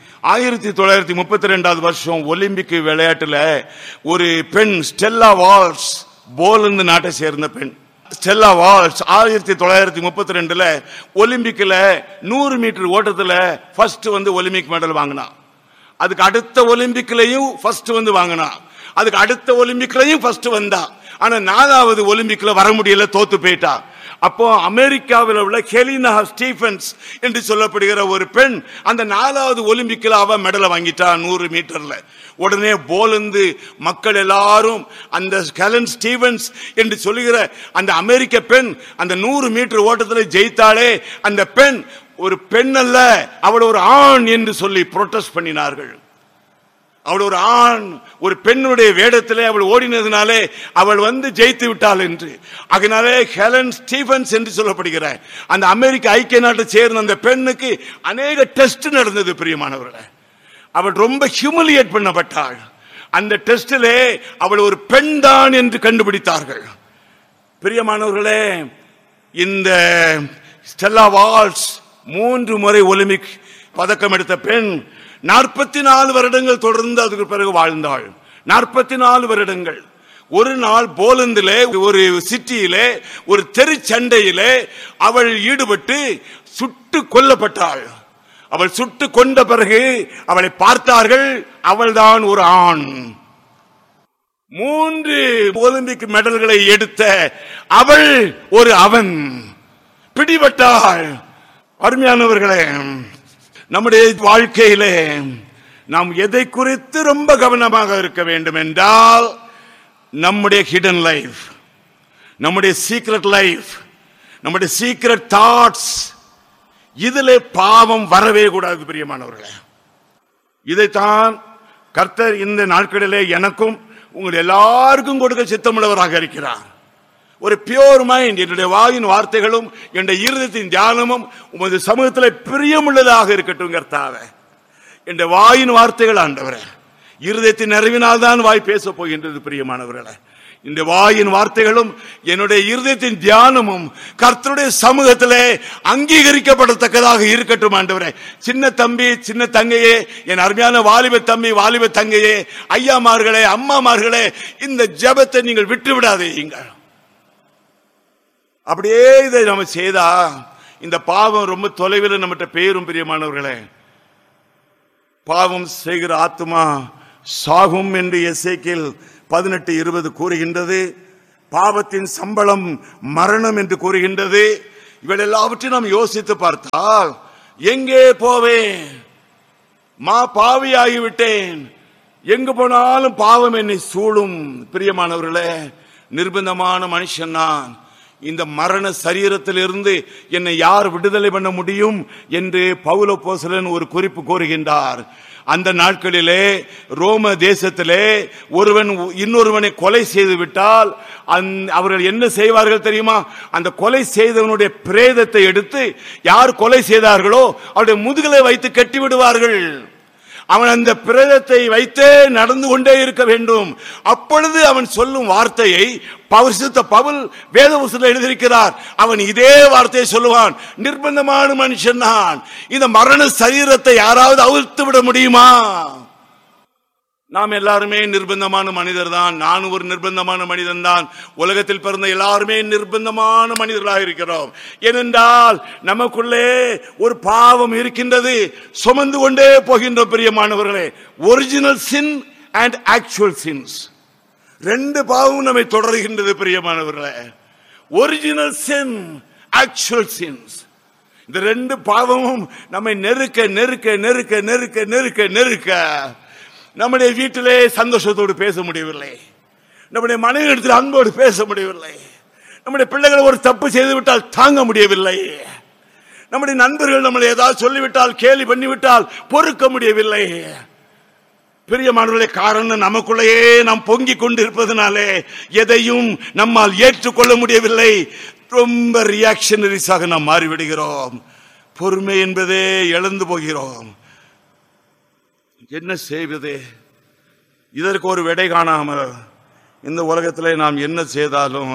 [SPEAKER 1] 1932 வருஷம் ஒலிம்பிக் விளையாட்டுல ஒரு பெண், ஸ்டெல்லா வால்ஸ், போலந்து நாட்டை சேர்ந்த பெண் Stella Waals 1932 ஒலிம்பிக்ல 100 metre ஓட்டத்துல first Olympic medal வாங்கினா. அதுக்கு அடுத்த ஒலிம்பிக்லையும் ஃபர்ஸ்ட் வாங்கினா. அதுக்கு அடுத்த ஒலிம்பிக்லையும் ஃபர்ஸ்ட் வந்தா. ஆனா 4வது ஒலிம்பிக்ல வர முடியல, தோத்து போயிட்டா. அப்போ அமெரிக்காவில் உள்ள ஹெலினா ஸ்டீஃபன்ஸ் என்று சொல்லப்படுகிற ஒரு பெண் அந்த 4வது ஒலிம்பிக்ல அவ மெடலை வாங்கிட்டா 100 மீட்டர்ல. உடனே போலந்து மக்கள் எல்லாரும் அந்த ஹெலன் ஸ்டீவன்ஸ் என்று சொல்லுகிற அந்த அமெரிக்க பெண் அந்த 100 மீட்டர் ஓட்டத்தில் ஜெயித்தாலே, அந்த பெண் ஒரு பெண் அல்ல, அவள் ஒரு ஆண் என்று சொல்லி புரோட்டஸ்ட் பண்ணினார்கள். அவள் ஒரு ஆண், ஒரு பெண்ணுடைய வேடத்திலே அவள் ஓடினதுனாலே அவள் ஜெயித்து விட்டாள் என்று. அதனாலே ஹெலன் ஸ்டீவன்ஸ் என்று சொல்லப்படுகிற அந்த அமெரிக்க ஐக்கிய நாட்டை சேர்ந்த அந்த பெண்ணுக்கு அநேக டெஸ்ட் நடந்தது. பிரியமானவர்களே, அவள் ரொம்ப ஹியூமிலியேட் பண்ணப்பட்டாள். அந்த டெஸ்டிலே அவள் ஒரு பெண் தான் என்று கண்டுபிடித்தார்கள். பிரியமானவர்களே, இந்த ஸ்டெல்லா வால்ஸ் 3 முறை ஒலிம்பிக் பதக்கம் எடுத்த பெண் 44 வருடங்கள் தொடர்ந்து அதுக்கு பிறகு வாழ்ந்தாள். 44 வருடங்கள். ஒரு நாள் போலந்திலே ஒரு சிட்டியிலே ஒரு தெரு சண்டையிலே அவள் ஈடுபட்டு சுட்டு கொல்லப்பட்டாள். அவள் சுட்டு கொண்ட பிறகு அவளை பார்த்தார்கள், அவள்தான் ஒரு ஆண். 3 ஒலிம்பிக் மெடல்களை எடுத்த அவள் ஒரு அவன். பிடிபட்டாள். அருமையானவர்களே, நம்முடைய வாழ்க்கையிலே நாம் எதை குறித்து ரொம்ப கவனமாக இருக்க வேண்டும் என்றால், நம்முடைய ஹிடன் லைஃப், நம்முடைய சீக்ரெட் லைஃப், நம்முடைய சீக்ரெட் தாட்ஸ், இதிலே பாவம் வரவே கூடாது. பிரியமானவர்களே, இதைத்தான் கர்த்தர் இந்த நாட்களிலே எனக்கும் உங்கள் எல்லாருக்கும் கொடுக்க சித்தமுள்ளவராக இருக்கிறார். ஒரு பியூர் மைண்ட், என்னுடைய வாயின் வார்த்தைகளும் என்னுடைய இருதயத்தின் தியானமும் உமது சமூகத்தில் பிரியமுள்ளதாக இருக்கட்டும். கர்த்தாவே, என்னுடைய வாயின் வார்த்தைகள் ஆண்டவரே, இருதயத்தின் நிறைவினால் தான் வாய் பேச போகின்றது. பிரியமானவர்களே, இந்த வாயின் வார்த்தைகளும் என்னுடைய இருதயத்தின் தியானமும் கர்த்தருடைய சமூகத்திலே அங்கீகரிக்கப்படத்தக்கதாக இருக்கட்டும். ஆண்டவரே, சின்ன தம்பி, சின்ன தங்கையே, என் அருமையான வாலிப தம்பி, வாலிப தங்கையே, ஐயாமார்களே, அம்மாமார்களே, இந்த ஜெபத்தை நீங்கள் விட்டு விடாதீங்க. அப்படியே இதை நம்ம செய்தா இந்த பாவம் ரொம்ப தொலைவில் நம்மகிட்ட பேரும். பிரியமானவர்களே, பாவம் செய்கிற ஆத்துமா சாகும் என்று எசேக்கியேல் 18:20 கூறுகின்றது. பாவத்தின் சம்பளம் மரணம் என்று கூறுகின்றது. இவள் எல்லாவற்றையும் நாம் யோசித்து பார்த்தால் எங்கே போவேன், பாவியாகிவிட்டேன், எங்கு போனாலும் பாவம் என்னை சூழும். பிரியமானவர்களே, நிர்பந்தமான மனுஷன் நான். இந்த மரண சரீரத்தில் இருந்து என்னை யார் விடுதலை பண்ண முடியும் என்று பவுல் அப்போஸ்தலன் ஒரு குறிப்பு கூறுகின்றார். அந்த நாட்களிலே ரோம தேசத்திலே ஒருவன் இன்னொருவனை கொலை செய்து விட்டால் அவர்கள் என்ன செய்வார்கள் தெரியுமா? அந்த கொலை செய்தவனுடைய பிரேதத்தை எடுத்து யார் கொலை செய்தார்களோ அவருடைய முதுகிலே வைத்து கட்டி விடுவார்கள். அவன் அந்த பிரேதத்தை வைத்தே நடந்து கொண்டே இருக்க வேண்டும். அப்பொழுது அவன் சொல்லும் வார்த்தையை பரிசுத்த பவுல் வேதபுஸ்தகத்தில் எழுதியிருக்கிறார். அவன் இதே வார்த்தையை சொல்லுவான், நிர்பந்தமான மனுஷன் நான், இந்த மரண சரீரத்தை யாராவது அவிழ்த்து விட முடியுமா? நாம் எல்லாருமே நிர்பந்தமான மனிதர் தான். நான் ஒரு நிர்பந்தமான மனிதன் தான். உலகத்தில் பிறந்த எல்லாருமே நிர்பந்தமான மனிதர்களாக இருக்கிறோம். ஏனென்றால் நமக்குள்ளே ஒரு பாவம் இருக்கின்றது, சுமந்து கொண்டே போகின்றோம். பிரியமானவர்களே, original sin and actual since, ரெண்டு பாவமும் நம்மை தொடர்கின்றது. பிரியமானவர்களே, ஒரிஜினல் சின், ஆக்சுவல் சின்ஸ், இந்த ரெண்டு பாவமும் நம்மை நெருக்க நெருக்க நெருக்க நெருக்க நெருக்க நெருக்க நம்முடைய வீட்டிலே சந்தோஷத்தோடு பேச முடியவில்லை, நம்முடைய மனைவியிடத்தில் அன்போடு பேச முடியவில்லை, நம்முடைய பிள்ளைகள் ஒரு தப்பு செய்துவிட்டால் தாங்க முடியவில்லை, நம்முடைய நண்பர்கள் நம்மளை ஏதாவது சொல்லிவிட்டால் கேலி பண்ணிவிட்டால் பொறுக்க முடியவில்லை. பிரியமானவர்களே, காரணம் நமக்குள்ளேயே நாம் பொங்கிக் கொண்டிருப்பதனாலே எதையும் நம்மால் ஏற்றுக்கொள்ள முடியவில்லை. ரொம்ப ரியாக்ஷனரிஸாக நாம் மாறிவிடுகிறோம். பொறுமை என்பதே இழந்து போகிறோம். என்ன செய்வது? இதற்கு ஒரு விடை காணாமல் இந்த உலகத்திலே நாம் என்ன செய்தாலும்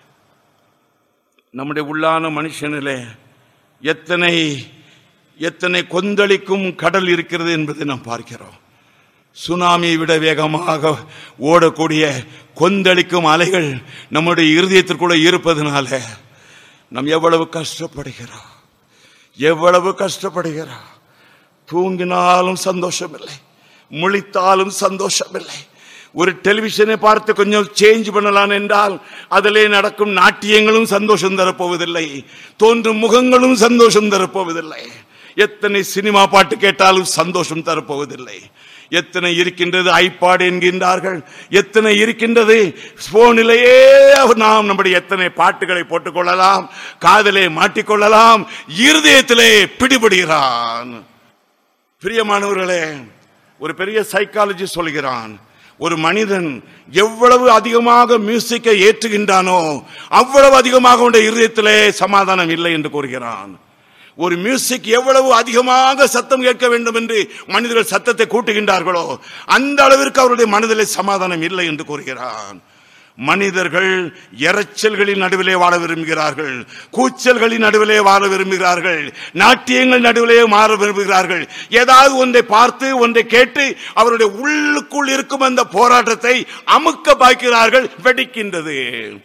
[SPEAKER 1] நம்முடைய உள்ளான மனுஷனிலே எத்தனை எத்தனை கொந்தளிக்கும் கடல் இருக்கிறது என்பதை நாம் பார்க்கிறோம். சுனாமியை விட வேகமாக ஓடக்கூடிய கொந்தளிக்கும் அலைகள் நம்முடைய இருதயத்திற்குள்ள இருப்பதனால நாம் எவ்வளவு கஷ்டப்படுகிறோம், எவ்வளவு கஷ்டப்படுகிறோம். தூங்கினாலும் சந்தோஷம் இல்லை, முழித்தாலும் சந்தோஷம் இல்லை. ஒரு டெலிவிஷனை பார்த்து கொஞ்சம் சேஞ்ச் பண்ணலாம் என்றால் அதிலே நடக்கும் நாட்டியங்களும் சந்தோஷம் தரப்போவதில்லை, தோன்றும் முகங்களும் சந்தோஷம் தரப்போவதில்லை. எத்தனை சினிமா பாட்டு கேட்டாலும் சந்தோஷம் தரப்போவதில்லை. எத்தனை இருக்கின்றது ஐபாட் என்கின்றார்கள், எத்தனை இருக்கின்றது போனிலேயே நாம் நம்முடைய எத்தனை பாட்டுகளை போட்டுக்கொள்ளலாம், காதலே மாட்டிக்கொள்ளலாம், இருதயத்திலே பிடிபடுகிறான். பிரியமானவர்களே, ஒரு பெரிய சைக்காலஜி சொல்கிறான், ஒரு மனிதன் எவ்வளவு அதிகமாக மியூசிக்கை ஏற்றுகின்றானோ அவ்வளவு அதிகமாக அவனுடைய இருதயத்திலே சமாதானம் இல்லை என்று கூறுகிறான். ஒரு மியூசிக் எவ்வளவு அதிகமாக சத்தம் கேட்க வேண்டும் என்று மனிதர்கள் சத்தத்தை கூட்டுகின்றார்களோ அந்த அளவிற்கு அவருடைய மனதிலே சமாதானம் இல்லை என்று கூறுகிறான். மனிதர்கள் இரைச்சல்களின் நடுவிலே வாழ விரும்புகிறார்கள், கூச்சல்களின் நடுவிலே வாழ விரும்புகிறார்கள், நாட்டியங்கள் நடுவிலே மாற விரும்புகிறார்கள். ஏதாவது ஒன்றை பார்த்து ஒன்றை கேட்டு அவருடைய உள்ளுக்குள் இருக்கும் அந்த போராட்டத்தை அமுக்க பார்க்கிறார்கள். வெடிக்கின்றது.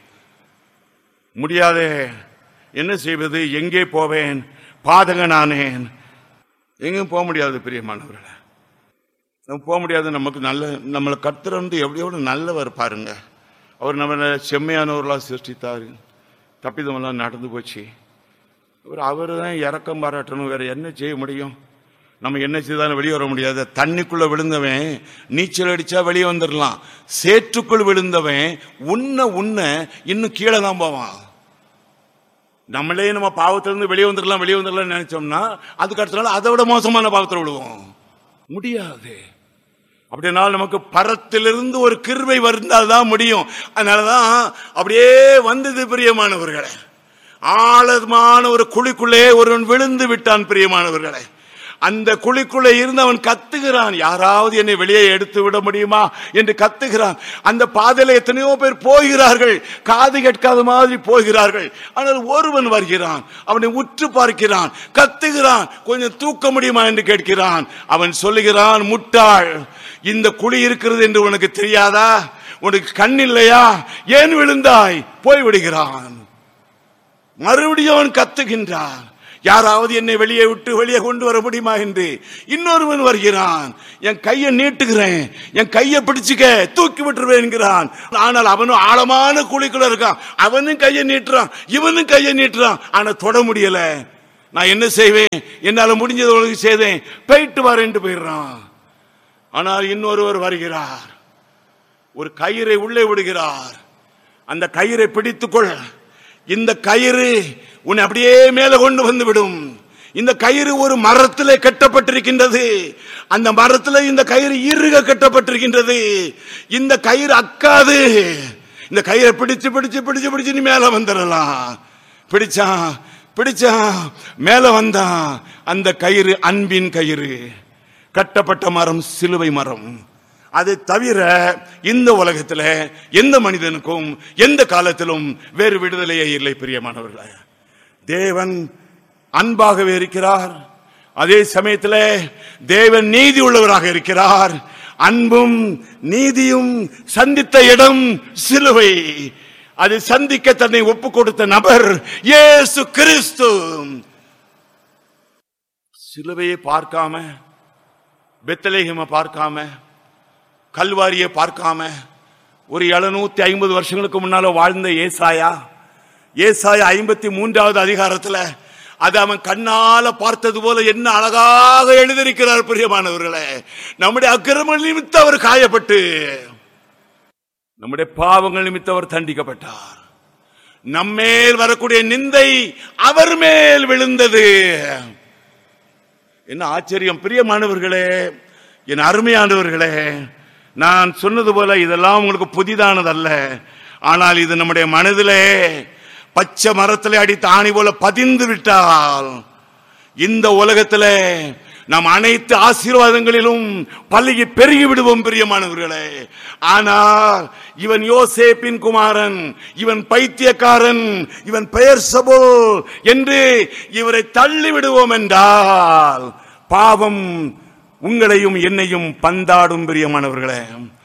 [SPEAKER 1] முடியாதே, என்ன செய்வது? எங்கே போவேன்? பாதகனானேன். எங்கேயும் போக முடியாது. பிரியமானவர்களே, நம்ம போக முடியாது. நமக்கு நம்மளை கர்த்தர் வந்து எவ்வளோ நல்லவர் பாருங்க. அவர் நம்மளை செம்மையானவர்களாக சிருஷ்டித்தார், தப்பிதமெல்லாம் நடந்து போச்சு. அவர் தான் இறக்கம் பாராட்டணும், வேற என்ன செய்ய முடியும்? நம்ம என்ன செய்தாலும் வெளியே வர முடியாது. தண்ணிக்குள்ள விழுந்தவன் நீச்சல் அடிச்சா வெளியே வந்துடலாம், சேற்றுக்குள் விழுந்தவன் உன்ன இன்னும் கீழே தான் போவான். நம்மளே நம்ம பாவத்திலிருந்து வெளியே வந்துடலாம் நினைச்சோம்னா அதுக்கு அடுத்த நாள் அதை விட மோசமான பாவத்தில் விழுவோம். முடியாது. அப்படின்னா நமக்கு பரத்திலிருந்து ஒரு கிருபை வந்தால்தான் முடியும். அதனாலதான் அப்படியே வந்தது. பிரியமானவர்களே, ஆழமான ஒரு குழிக்குள்ளே ஒருவன் விழுந்து விட்டான். பிரியமானவர்களே, அந்த குழிக்குள்ளே இருந்து அவன் கத்துகிறான், யாராவது என்னை வெளியே எடுத்து விட முடியுமா என்று கத்துகிறான். அந்த பாதையில எத்தனையோ பேர் போகிறார்கள், காது கேட்காத மாதிரி போகிறார்கள். ஆனால் ஒருவன் வருகிறான், அவனை உற்று பார்க்கிறான், கத்துகிறான், கொஞ்சம் தூக்க முடியுமா என்று கேட்கிறான். அவன் சொல்லுகிறான், முட்டாள், இந்த குழி இருக்கிறது என்று உனக்கு தெரியாதா? உனக்கு கண் இல்லையா? ஏன் விழுந்தாய்? போய்விடுகிறான். மறுபடியும் அவன் கத்துகின்றான், யாராவது என்னை வெளியே கொண்டு வர முடியுமா என்று இன்னொருவன் வருகிறான். என் கையை நீட்டுகிறேன், என் கையை பிடிச்சுக்க, தூக்கி விட்டுருவேன் என்கிறான். ஆனால் அவனும் ஆழமான குழிக்குள்ள இருக்கான். அவனும் கையை நீட்டுறான், இவனும் கையை நீட்டுறான். ஆனா தொட முடியல. நான் என்ன செய்வேன், என்னால முடிஞ்சது உனக்கு செய்தேன், போயிட்டு வரேன்ட்டு போயிடுறான். ஆனால் இன்னொருவர் வருகிறார், ஒரு கயிறை உள்ளே விடுகிறார். அந்த கயிறை பிடித்துக்கொள், இந்த கயிறு உன்னை அப்படியே மேல கொண்டு வந்து விடும். இந்த கயிறு ஒரு மரத்திலே கட்டப்பட்டிருக்கின்றது. அந்த மரத்தில் இந்த கயிறு இறுக கட்டப்பட்டிருக்கின்றது. இந்த கயிறு அக்காது. இந்த கயிறை பிடிச்சு பிடிச்சு பிடிச்சு பிடிச்சு நீ மேல வந்துடலாம். பிடிச்சான் மேல வந்தான். அந்த கயிறு அன்பின் கயிறு, கட்டப்பட்ட மரம் சிலுவை மரம். அதை தவிர இந்த உலகத்தில் எந்த மனிதனுக்கும் எந்த காலத்திலும் வேறு விடுதலையே இல்லை. பிரியமானவர்களே, தேவன் அன்பாகவே இருக்கிறார். அதே சமயத்தில் தேவன் நீதி உள்ளவராக இருக்கிறார். அன்பும் நீதியும் சந்தித்த இடம் சிலுவை. அது சந்திக்க தன்னை ஒப்பு கொடுத்த நபர் இயேசு கிறிஸ்து. சிலுவையை பார்க்காம, பெத்லகேமை பார்க்காம, கல்வாரியை பார்க்காம, ஒரு 750 வருஷங்களுக்கு முன்னால வாழ்ந்த ஏசாயா 53வது அதிகாரத்தில் அது அவன் கண்ணால பார்த்தது போல என்ன அழகாக எழுதியிருக்கிறார். பிரியமானவர்களே, நம்முடைய அக்கிரமங்கள் நிமித்தம் அவர் காயப்பட்டு, நம்முடைய பாவங்கள் நிமித்தம் அவர் தண்டிக்கப்பட்டார். நம்மேல் வரக்கூடிய நிந்தை அவர் மேல் விழுந்தது. என்ன ஆச்சரியம்! பிரியமானவர்களே, என் அருமையானவர்களே, நான் சொன்னது போல இதெல்லாம் உங்களுக்கு புதிதானதல்ல. ஆனால் இது நம்முடைய மனதிலே பச்சை மரத்திலே அடித்த ஆணி போல பதிந்து விட்டால் இந்த உலகத்திலே நாம் அனைத்து ஆசீர்வாதங்களிலும் பல்கி பெருகி விடுவோம். பிரியமானவர்களே, ஆனால் இவன் யோசேப்பின் குமாரன், இவன் பைத்தியக்காரன், இவன் பெயர் சபோல் என்று இவரை தள்ளி விடுவோம் என்றால் பாவம் உங்களையும் என்னையும் பந்தாடும். பிரியமானவர்களே,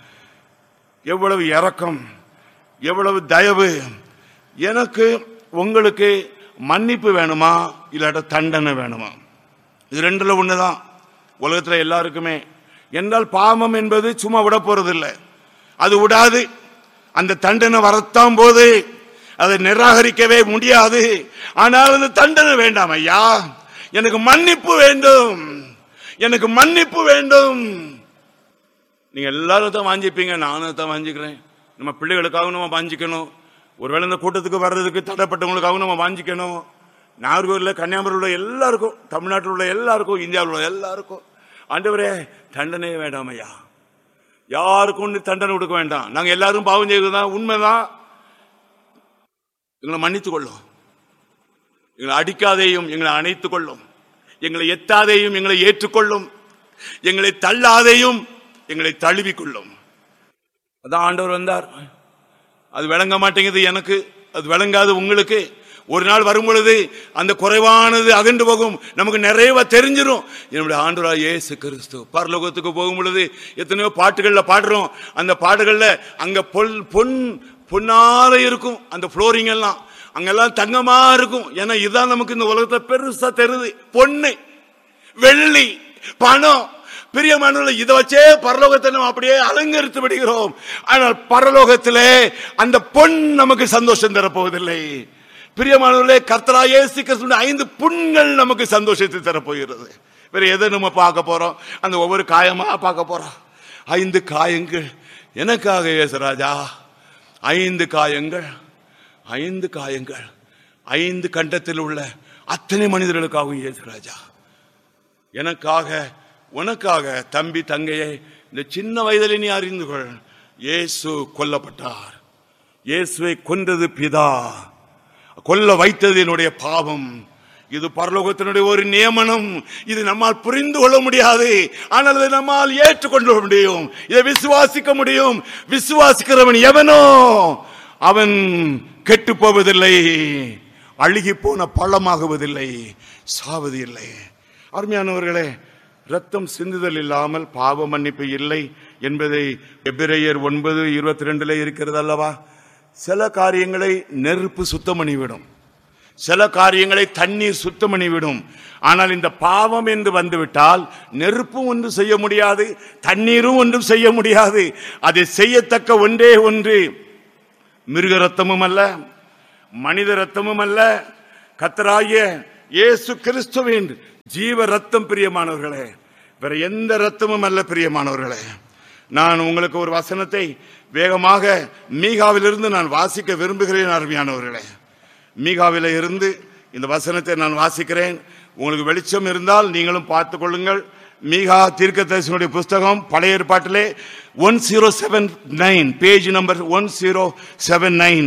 [SPEAKER 1] எவ்வளவு இரக்கம், எவ்வளவு தயவு! எனக்கு உங்களுக்கு மன்னிப்பு வேணுமா இல்லாட்ட தண்டனை வேணுமா? இது ரெண்டுல ஒண்ணுதான் உலகத்துல எல்லாருக்குமே. என்றால் பாவம் என்பது சும்மா விட போறதில்லை, அது விடாது. அந்த தண்டனை வரத்தான் போது அதை நிராகரிக்கவே முடியாது. ஆனால் அந்த தண்டனை வேண்டாம் ஐயா, எனக்கு மன்னிப்பு வேண்டும், எனக்கு மன்னிப்பு வேண்டும். நீங்க எல்லாரும் தான் வாஞ்சிப்பீங்க, நானும் தான் வாஞ்சிக்கிறேன். நம்ம பிள்ளைகளுக்காக நம்ம வாஞ்சிக்கணும். ஒருவேளை இந்த கூட்டத்துக்கு வர்றதுக்கு தடைப்பட்டவங்களுக்காக நம்ம வாஞ்சிக்கணும். நாகர்கோவிலில், கன்னியாகுமரியில் எல்லாருக்கும், தமிழ்நாட்டில் உள்ள எல்லாருக்கும், இந்தியாவில் உள்ள எல்லாருக்கும், ஆண்டவரே தண்டனையே வேண்டாம் ஐயா, யாருக்கும் தண்டனை கொடுக்க வேண்டாம். நாங்க எல்லாரும் பாவம் செய்வதுதான், உண்மைதான். எங்களை மன்னித்துக் கொள்ளும், எங்களை அடிக்காதேயும் எங்களை அணைத்துக் கொள்ளும், எங்களை எத்தாதேயும் எங்களை ஏற்றுக்கொள்ளும், எங்களை தள்ளாதேயும் எங்களை தழுவிக்கொள்ளும். அதான் ஆண்டவர் வந்தார். அது விளங்க மாட்டேங்குது எனக்கு, அது விளங்காது உங்களுக்கு. ஒரு நாள் வரும் பொழுது அந்த குறைவானது அகன்று போகும், நமக்கு நிறைவா தெரிஞ்சிடும். என்னுடைய ஆண்டவராகிய இயேசு கிறிஸ்து பரலோகத்துக்கு போகும் பொழுது எத்தனையோ பாட்டுகள்ல பாடுறோம். அந்த பாட்டுகள்ல அங்க பொன்னால இருக்கும், அந்த புளோரிங் எல்லாம் அங்கெல்லாம் தங்கமா இருக்கும். ஏன்னா இதுதான் நமக்கு இந்த உலகத்தை பெருசா தெரியுது, பொண்ணு, வெள்ளி, பணம். பிரியமானவர்களே, இதை வச்சே பரலோகத்தை நம்ம அப்படியே அலங்கரித்து விடுகிறோம். ஆனால் பரலோகத்திலே அந்த பொன் நமக்கு சந்தோஷம் தரப்போவதில்லை. பிரியமானவர்களே, கர்த்தராகிய இயேசு கிறிஸ்துவின் 5 புண்கள் நமக்கு சந்தோஷத்தை தரப்போகிறது. வேற எதை நம்ம பார்க்க போறோம்? அந்த ஒவ்வொரு காயமா பார்க்க போறோம். 5 காயங்கள் எனக்காக இயேசுராஜா, 5 காயங்கள், 5 காயங்கள், 5 கண்டத்தில் உள்ள அத்தனை மனிதர்களுக்காகவும் இயேசுராஜா, எனக்காக, உனக்காக. தம்பி தங்கையை, இந்த சின்ன வயதிலே நீ அறிந்து கொள், இயேசு கொல்லப்பட்டார். இயேசுவை கொன்றது பிதா, கொல்ல வைத்தது என்னுடைய பாவம். இது பரலோகத்தினுடைய ஒரு நியமனம். இது நம்மால் புரிந்து கொள்ள முடியாது, ஆனால் இதை நம்மால் ஏற்றுக்கொள்ள முடியும், இதை விசுவாசிக்க முடியும். விசுவாசிக்கிறவன் எவனோ அவன் கெட்டு போவதில்லை, அழுகி போன பள்ளமாகுவதில்லை, சாவது இல்லை. அருமையானவர்களே, ரத்தம் சிந்துதல் இல்லாமல் பாவ மன்னிப்பு இல்லை என்பதை எபிரேயர் 9:22 இருக்கிறது அல்லவா? சில காரியங்களை நெருப்பு சுத்தம் பண்ணிவிடும், சில காரியங்களை தண்ணீர் சுத்தம் பண்ணிவிடும். ஆனால் இந்த பாவம் என்று வந்துவிட்டால் நெருப்பும் ஒன்றும் செய்ய முடியாது, தண்ணீரும் ஒன்றும் செய்ய முடியாது. அதை செய்யத்தக்க ஒன்றே ஒன்று, மிருக ரத்தமும் அல்ல, மனித ரத்தமும் அல்ல, கர்த்தராகிய இயேசு கிறிஸ்துவின் ஜீவ ரத்தம். பிரியமானவர்களே, வேற எந்த ரத்தமும் அல்ல. பிரியமானவர்களே, நான் உங்களுக்கு ஒரு வசனத்தை வேகமாக மீகாவிலிருந்து நான் வாசிக்க விரும்புகிறேன். அருமையானவர்களே, மீகாவில இருந்து இந்த வசனத்தை நான் வாசிக்கிறேன். உங்களுக்கு வெளிச்சம் இருந்தால் நீங்களும் பார்த்துக் கொள்ளுங்கள். மீகா தீர்க்கதரிசியினுடைய புஸ்தகம் பழைய ஏற்பாட்டிலே 1079, பேஜ் நம்பர் 1079,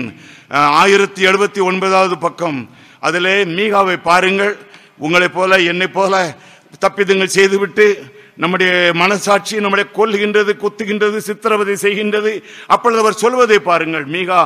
[SPEAKER 1] 1079வது பக்கம். அதிலே மீகாவை பாருங்கள். உங்களைப் போல என்னை போல தப்பிதங்கள் செய்துவிட்டு நம்முடைய மனசாட்சி நம்மளை கொல்லுகின்றது, குத்துகின்றது, சித்திரவதை செய்கின்றது. அப்பொழுது அவர் சொல்வதை பாருங்கள். மீகா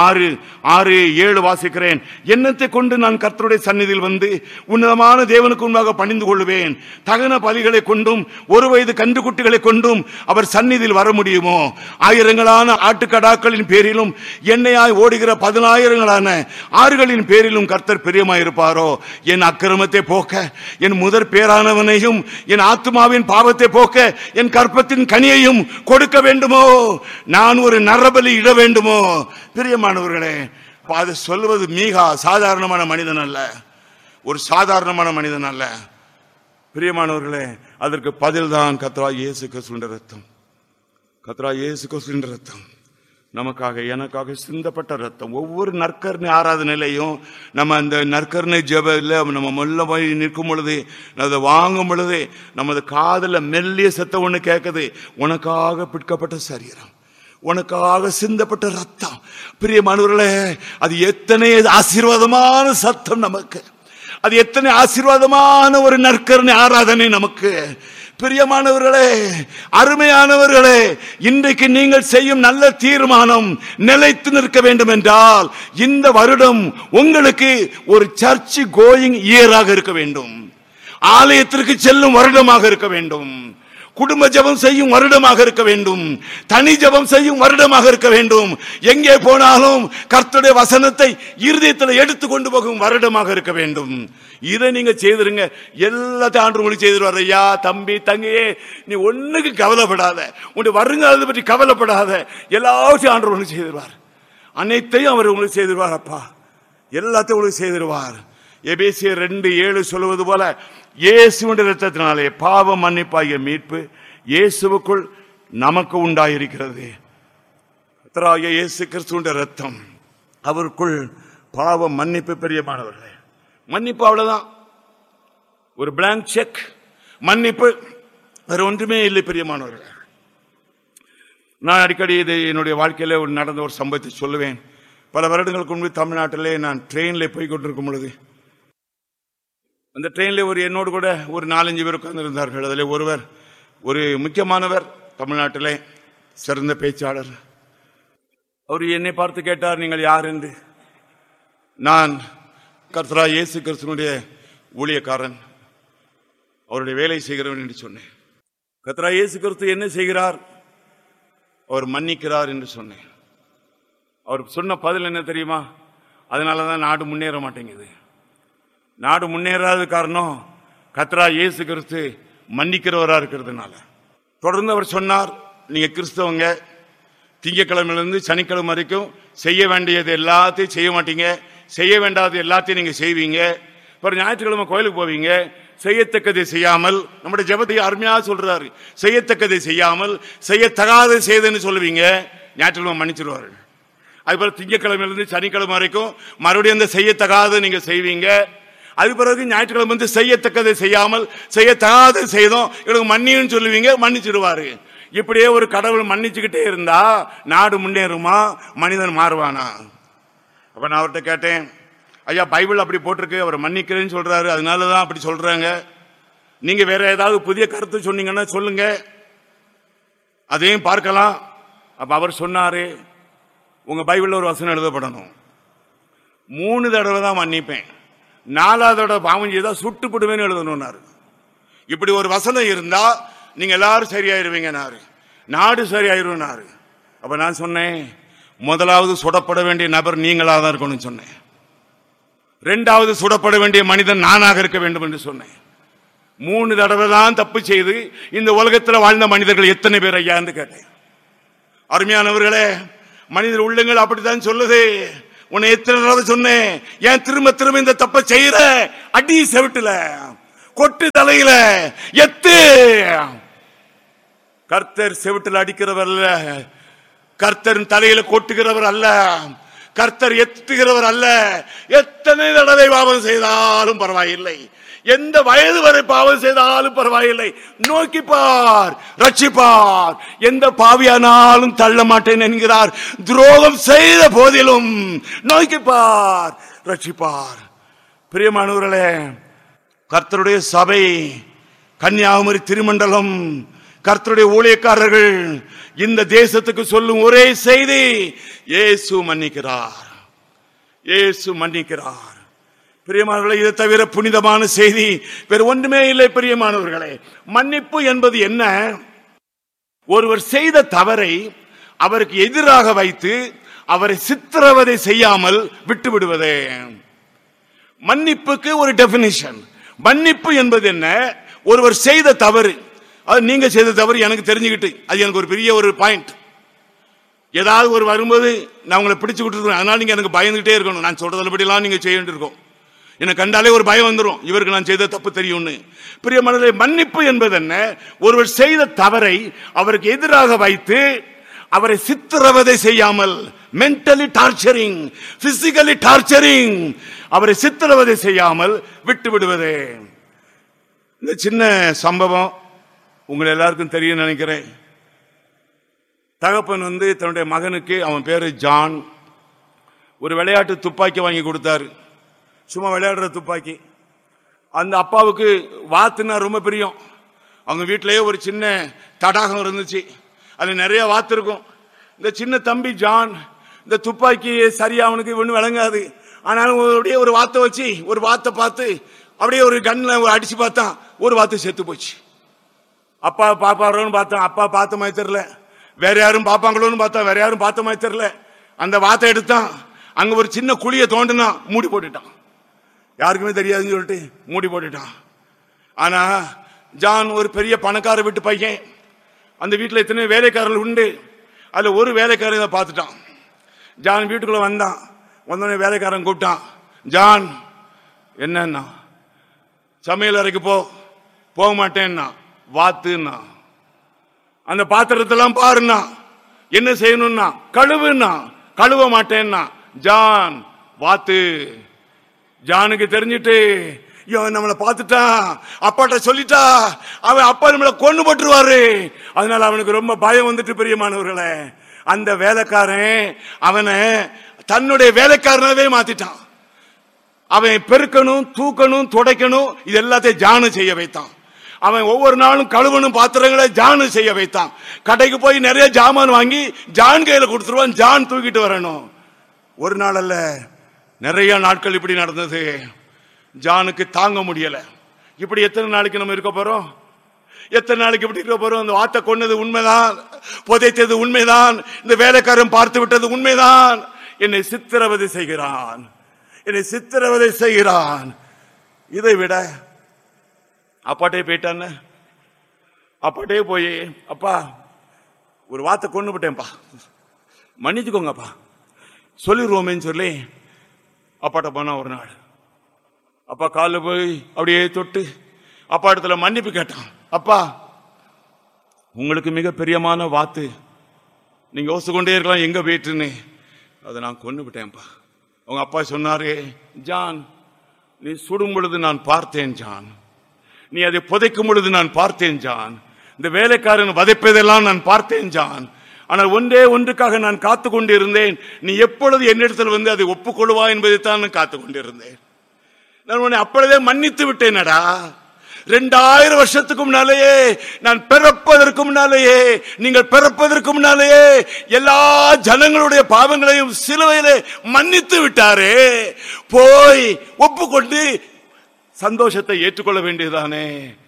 [SPEAKER 1] 6:7 வாசிக்கிறேன். எண்ணத்தை கொண்டு நான் கர்த்தருடைய சந்நிதியில் வந்து உன்னதமான தேவனுக்கு முன்பாக பணிந்து கொள்வேன். தகன பலிகளை கொண்டும் ஒரு வயது கன்றுக்குட்டிகளை கொண்டும் அவர் சந்நிதியில் வர முடியுமோ? ஆயிரங்களான ஆட்டுக்கடாக்களின் பேரிலும் எண்ணெயாய் ஓடுகிற 10,000 ஆறுகளின் பேரிலும் கர்த்தர் பிரியமாயிருப்பாரோ? என் அக்கிரமத்தை போக்க என் முதற் பேரானவனையும் என் ஆத்துமாவின் பாவத்தை போக்க என் கற்பத்தின் கனியையும் கொடுக்க வேண்டுமோ? நான் ஒரு நரபலி இட வேண்டுமோ? பிரியமானவர்களே, அது சொல்வது மீகா சாதாரணமான மனிதன் அல்ல, ஒரு சாதாரணமான மனிதன் அல்ல. பிரியமானவர்களே, அதற்கு பதில்தான் கர்த்தராகிய இயேசு கிறிஸ்துவின் ரத்தம். கர்த்தராகிய இயேசு கிறிஸ்துவின் ரத்தம் நமக்காக எனக்காக சிந்தப்பட்ட ரத்தம். ஒவ்வொரு நற்கருணை ஆராதனையிலையும் நம்ம அந்த நற்கருணை ஜெபத்தில் நம்ம மெல்ல போய் நிற்கும் பொழுது, அதை வாங்கும் பொழுது நமது காதில் மெல்லிய சத்தம் ஒன்று கேட்குது. உனக்காக பிடிக்கப்பட்ட சரீரம், உனக்காக சிந்தப்பட்ட ரத்தம். பிரியமானவர்களே, அது எத்தனை ஆசீர்வாதமான சத்தம் நமக்கு, அது எத்தனை ஆசீர்வாதமான ஒரு நற்கருணை ஆராதனை நமக்கு. பிரியமானவர்களே, அருமையானவர்களே, இன்றைக்கு நீங்கள் செய்யும் நல்ல தீர்மானம் நிலைத்து நிற்க வேண்டும் என்றால் இந்த வருடம் உங்களுக்கு ஒரு சர்ச் கோயிங் இயராக இருக்க வேண்டும், ஆலயத்திற்கு செல்லும் வருடமாக இருக்க வேண்டும், குடும்ப ஜெபம் செய்யும் வருடமாக இருக்க வேண்டும், தனி ஜெபம் செய்யும் வருடமாக இருக்க வேண்டும். எங்கே போனாலும் கர்த்தருடைய வசனத்தை இருதயத்தில் எடுத்து கொண்டு போகும் வருடமாக இருக்க வேண்டும். இதை நீங்க செய்திருங்க. எல்லாத்தையும் ஆண்டு உங்களுக்கு செய்திருவார். ஐயா, தம்பி, தங்கையே, நீ ஒண்ணுக்கு கவலைப்படாத, உன்னுடைய வருங்காலத்தை பற்றி கவலைப்படாத. எல்லாத்தையும் ஆண்டு உங்களுக்கு செய்திருவார். அனைத்தையும் அவர் உங்களுக்கு செய்திருவார். அப்பா, எல்லாத்தையும் உங்களுக்கு செய்திருவார். எபேசியர் 2:7 சொல்வது போல, இயேசுவின் இரத்தத்தினாலே பாவ மன்னிப்பாகிய மீட்பு இயேசுவுக்குள் நமக்கு உண்டாயிருக்கிறது. கர்த்தராகிய இயேசு கிறிஸ்துவின் இரத்தம், அவருக்குள் பாவ மன்னிப்பு. பிரியமானவர்களே, மன்னிப்பு அவ்வளவுதான், ஒரு பிளாங்க் செக். மன்னிப்பு வேற ஒன்றுமே இல்லை. பிரியமானவர்களே, நான் அடிக்கடி இது என்னுடைய வாழ்க்கையில நடந்த ஒரு சம்பவத்தை சொல்லுவேன். பல வருடங்களுக்கு முன்பு தமிழ்நாட்டிலே நான் ட்ரெயினில் போய் கொண்டிருக்கும் பொழுது, அந்த ட்ரெயினில் என்னோடு கூட ஒரு 4-5 பேர் உட்கார்ந்து இருந்தார்கள். அதில் ஒருவர், ஒரு முக்கியமானவர், தமிழ்நாட்டிலே சிறந்த பேச்சாளர். அவர் என்னை பார்த்து கேட்டார், நீங்கள் யார் என்று. நான் கர்த்தராகிய இயேசு கிறிஸ்துவினுடைய ஊழியக்காரன், அவருடைய வேலை செய்கிறவன் என்று சொன்னேன். கர்த்தராகிய இயேசு கிறிஸ்து என்ன செய்கிறார்? அவர் மன்னிக்கிறார் என்று சொன்னேன். அவர் சொன்ன பதில் என்ன தெரியுமா? அதனாலதான் நாடு முன்னேற மாட்டேங்குது. நாடு முன்னேறாத காரணம் கர்த்தராகிய இயேசு கிறிஸ்து மன்னிக்கிறவரா இருக்கிறதுனால. தொடர்ந்து அவர் சொன்னார், நீங்க கிறிஸ்தவங்க, திங்கட்கிழமையிலிருந்து சனிக்கிழமை வரைக்கும் செய்ய வேண்டியது எல்லாத்தையும் செய்ய மாட்டீங்க, செய்ய வேண்டாத எல்லாத்தையும் நீங்க செய்வீங்க. அப்புறம் ஞாயிற்றுக்கிழமை கோயிலுக்கு போவீங்க, செய்யத்தக்கதை செய்யாமல், நம்முடைய ஜெபத்தை அருமையாக சொல்றாரு, செய்யத்தக்கதை செய்யாமல் செய்யத்தகாத செய்தன்னு சொல்லுவீங்க, ஞாயிற்றுக்கிழமை மன்னிச்சிருவார்கள். அதுபோல திங்கட்கிழமையிலிருந்து சனிக்கிழமை வரைக்கும் மறுபடியும் அந்த செய்யத்தகாத நீங்க செய்வீங்க. அது பிறகு ஞாயிற்றுக்கிழமை வந்து செய்யத்தக்கதை செய்யாமல் செய்யத்தகாத செய்தோம் இவங்களுக்கு மன்னின்னு சொல்லுவீங்க, மன்னிச்சிடுவாரு. இப்படியே ஒரு கடவுள் மன்னிச்சுக்கிட்டே இருந்தா நாடு முன்னேறுமா? மனிதன் மாறுவானா? அப்ப நான் அவர்கிட்ட கேட்டேன், ஐயா, பைபிள் அப்படி போட்டிருக்கு, அவர் மன்னிக்கிறேன்னு சொல்றாரு, அதனாலதான் அப்படி சொல்றாங்க. நீங்க வேற ஏதாவது புதிய கருத்து சொன்னீங்கன்னா சொல்லுங்க, அதையும் பார்க்கலாம். அப்ப அவர் சொன்னாரு, உங்க பைபிள்ல ஒரு வசனம் எழுதப்படணும், 3 தடவை தான் மன்னிப்பேன், 4வது தடவை பாவம் செய்தா சுட்டுப்படுவேன்னு எழுதணும்னாரு. இப்படி ஒரு வசனம் இருந்தா நீங்க எல்லாரும் சரியாயிருவீங்க, நாடு சரியாயிருவாரு. அப்ப நான் சொன்னேன், முதலாவது சுடப்பட வேண்டிய நபர் நீங்களா தான் இருக்கணும்னு சொன்னேன். இரண்டாவது சுடப்பட வேண்டிய மனிதன் நானாக இருக்க வேண்டும் என்று சொன்னேன். 3 தடவை தான் தப்பு செய்து இந்த உலகத்தில் வாழ்ந்த மனிதர்கள் எத்தனை பேர் ஐயா என்று கேட்டேன். அருமையானவர்களே, மனிதர் உள்ளங்கள் அப்படித்தான் சொல்லுது. உன்னை எத்தனை தடவை சொன்னேன், ஏன் திரும்ப திரும்ப இந்த தப்ப செய்யற? அடி செவிட்டுல, கொட்டு தலையில, எத்து. கர்த்தர் செவிட்டுல அடிக்கிறவர் அல்ல, கர்த்தர் தலையில கொட்டுகிறவர் அல்ல, கர்த்தர் எத்துகிறவர் அல்ல. எத்தனை தடவை பாவம் செய்தாலும் பரவாயில்லை, எந்த வயது வரை பாவம் செய்தாலும் பரவாயில்லை, நோக்கிப்பார், ரட்சிப்பார். எந்த பாவியானாலும் தள்ள மாட்டேன் என்கிறார். துரோகம் செய்த போதிலும் நோக்கிப்பார், ரட்சிப்பார். பிரியமானவர்களே, கர்த்தருடைய சபை, கன்னியாகுமரி திருமண்டலம், கர்த்தருடைய ஊழியக்காரர்கள் இந்த தேசத்துக்கு சொல்லும் ஒரே செய்தி, இயேசு மன்னிக்கிறார், இயேசு மன்னிக்கிறார். பிரியமானவர்களே, இதை தவிர புனிதமான செய்தி வேறு ஒன்றுமே இல்லை. பிரியமானவர்களே, மன்னிப்பு என்பது என்ன? ஒருவர் செய்த தவறை அவருக்கு எதிராக வைத்து அவரை சித்திரவதை செய்யாமல் விட்டு விடுவதே மன்னிப்புக்கு ஒரு டெபினிஷன். மன்னிப்பு என்பது என்ன? ஒருவர் செய்த தவறு, அது நீங்க செய்த தவறு எனக்கு தெரிஞ்சுக்கிட்டு, அது எனக்கு ஒரு பெரிய ஒரு பாயிண்ட். ஏதாவது ஒரு வரும்போது நான் உங்களை பிடிச்சு விட்டுருக்கேன், அதனால நீங்க எனக்கு பயந்துகிட்டே இருக்கணும். நான் சொல்றதுபடிலாம் நீங்க செய்ய வேண்டியிருக்கும். எனக்கு கண்டாலே ஒரு பயம் வந்துடும், இவருக்கு நான் செய்த தப்பு தெரியும்னு. பிரியமானவர்களே, மன்னிப்பு என்பது என்ன? ஒருவர் செய்த தவறை அவருக்கு எதிராக வைத்து அவரை சித்திரவதை செய்யாமல், மென்டலி டார்ச்சரிங், பிசிக்கலி டார்ச்சரிங், அவரை சித்திரவதை செய்யாமல் விட்டு விடுவதே. இந்த சின்ன சம்பவம் உங்களை எல்லாருக்கும் தெரியும் நினைக்கிறேன். தகப்பன் தன்னுடைய மகனுக்கு, அவன் பேரு ஜான், ஒரு விளையாட்டு துப்பாக்கி வாங்கி கொடுத்தாரு. சும்மா விளையாடுற துப்பாக்கி. அந்த அப்பாவுக்கு வாத்துனா ரொம்ப பிரியம். அவங்க வீட்டிலேயே ஒரு சின்ன தடாகம் இருந்துச்சு, அது நிறைய வாத்து இருக்கும். இந்த சின்ன தம்பி ஜான் இந்த துப்பாக்கி சரியா அவனுக்கு ஒன்றும் விளங்காது. ஆனாலும் அப்படியே ஒரு வாத்தை வச்சு, ஒரு வாத்தை பார்த்து அப்படியே ஒரு கன்ல அடிச்சு பார்த்தான், ஒரு வாத்து செத்து போச்சு. அப்பா பாப்பாரோன்னு பார்த்தான், அப்பா பார்த்த மாதிரி தெரியல. வேற யாரும் பாப்பாங்களோன்னு பார்த்தா, வேற யாரும் பார்த்த மாதிரி தெரியல. அந்த வாத்தை எடுத்தான், அங்க ஒரு சின்ன குழியை தோண்டினா மூடி போட்டுட்டான். யாருக்குமே தெரியாதுன்னு சொல்லிட்டு மூடி போட்டுட்டான். ஆனா ஜான் ஒரு பெரிய பணக்கார வீட்டு பையன். அந்த வீட்டில் எத்தனை வேலைக்காரர்கள் உண்டு, அதுல ஒரு வேலைக்காரன் பார்த்துட்டான். ஜான் வீட்டுக்குள்ள வந்தான். வந்தோடனே வேலைக்காரன் கூப்பிட்டான், ஜான் என்னன்னா, சமையல் அறைக்கு போக மாட்டேன்னா, வாத்துன்னா, அந்த பாத்திரத்தெல்லாம் பாருன்னா, என்ன செய்யணும்னா கழுவுன்னா, கழுவ மாட்டேன்னா, ஜான் வாத்து. ஜானுக்கு தெரிஞ்சிட்டு, நம்மளை பார்த்துட்டா, அப்பாட்ட சொல்லிட்டா, அவன் அப்பா நம்மளை கொண்டு போட்டுருவாரு. அதனால அவனுக்கு ரொம்ப பயம் வந்துட்டு. பிரியமானவர்களே, அந்த வேலைக்காரன் அவனை தன்னுடைய வேலைக்காரனாவே மாத்திட்டான். அவன் பெருக்கணும், தூக்கணும், துடைக்கணும், இது எல்லாத்தையும் ஜானு செய்ய வைத்தான். அவன் ஒவ்வொரு நாளும் கழுவணும் பாத்திரங்களை ஜானு செய்ய வைத்தான். கடைக்கு போய் நிறைய ஜாமான் வாங்கி ஜான் கையில கொடுத்துருவான், ஜான் தூக்கிட்டு வரணும். ஒரு நாள் அல்ல, நிறைய நாட்கள் இப்படி நடந்தது. ஜானுக்கு தாங்க முடியல. இப்படி எத்தனை நாளைக்கு நம்ம இருக்க போறோம்? எத்தனை நாளைக்கு இப்படி இருக்க போறோம்? அந்த வார்த்தை கொன்னது உண்மைதான், புதைத்தது உண்மைதான், இந்த வேலைக்காரன் பார்த்து விட்டது உண்மைதான். என்னை சித்திரவதை செய்கிறான், என்னை சித்திரவதை செய்கிறான். இதை விட அப்பாட்டே போயிட்டான்னு, அப்பாட்டே போய், அப்பா ஒரு வார்த்தை கொண்டு விட்டேன்ப்பா, மன்னிச்சுக்கோங்கப்பா சொல்லிடுவோமேன்னு சொல்லி அப்பாட்ட போனா. ஒரு நாள் அப்பா காலில் போய் அப்படியே தொட்டு அப்பா இடத்துல மன்னிப்பு கேட்டான். அப்பா, உங்களுக்கு மிக பிரியமான வாத்து, நீங்க யோசிச்சு கொண்டே இருக்கலாம் எங்க போயிட்டுன்னு, அதை நான் கொண்டு விட்டேன்ப்பா. அவங்க அப்பா சொன்னாரு, ஜான் நீ சுடும் பொழுது நான் பார்த்தேன் ஜான், நீ அதை புதைக்கும் பொழுது நான் பார்த்தேன் ஜான், இந்த வேலைக்காரன் வதைப்பதெல்லாம் நான் பார்த்தேன் ஜான். ஆனால் ஒன்றே ஒன்றுக்காக நான் காத்து கொண்டிருந்தேன், நீ எப்பொழுது என்னிடத்தில் வந்து அதை ஒப்புக்கொள்வா என்பதைத்தான் நான் காத்து கொண்டிருந்தேன். நான் உன்னை அப்பொழுதே மன்னித்து விட்டேனடா. 2000 வருஷத்துக்கு முன்னாலேயே, நான் பிறப்பதற்கு முன்னாலேயே, நீங்கள் பிறப்பதற்கு முன்னாலேயே எல்லா ஜனங்களுடைய பாவங்களையும் சிலுவையிலே மன்னித்து விட்டாரே. போய் ஒப்புக்கொண்டு சந்தோஷத்தை ஏற்றுக்கொள்ள வேண்டியதானே.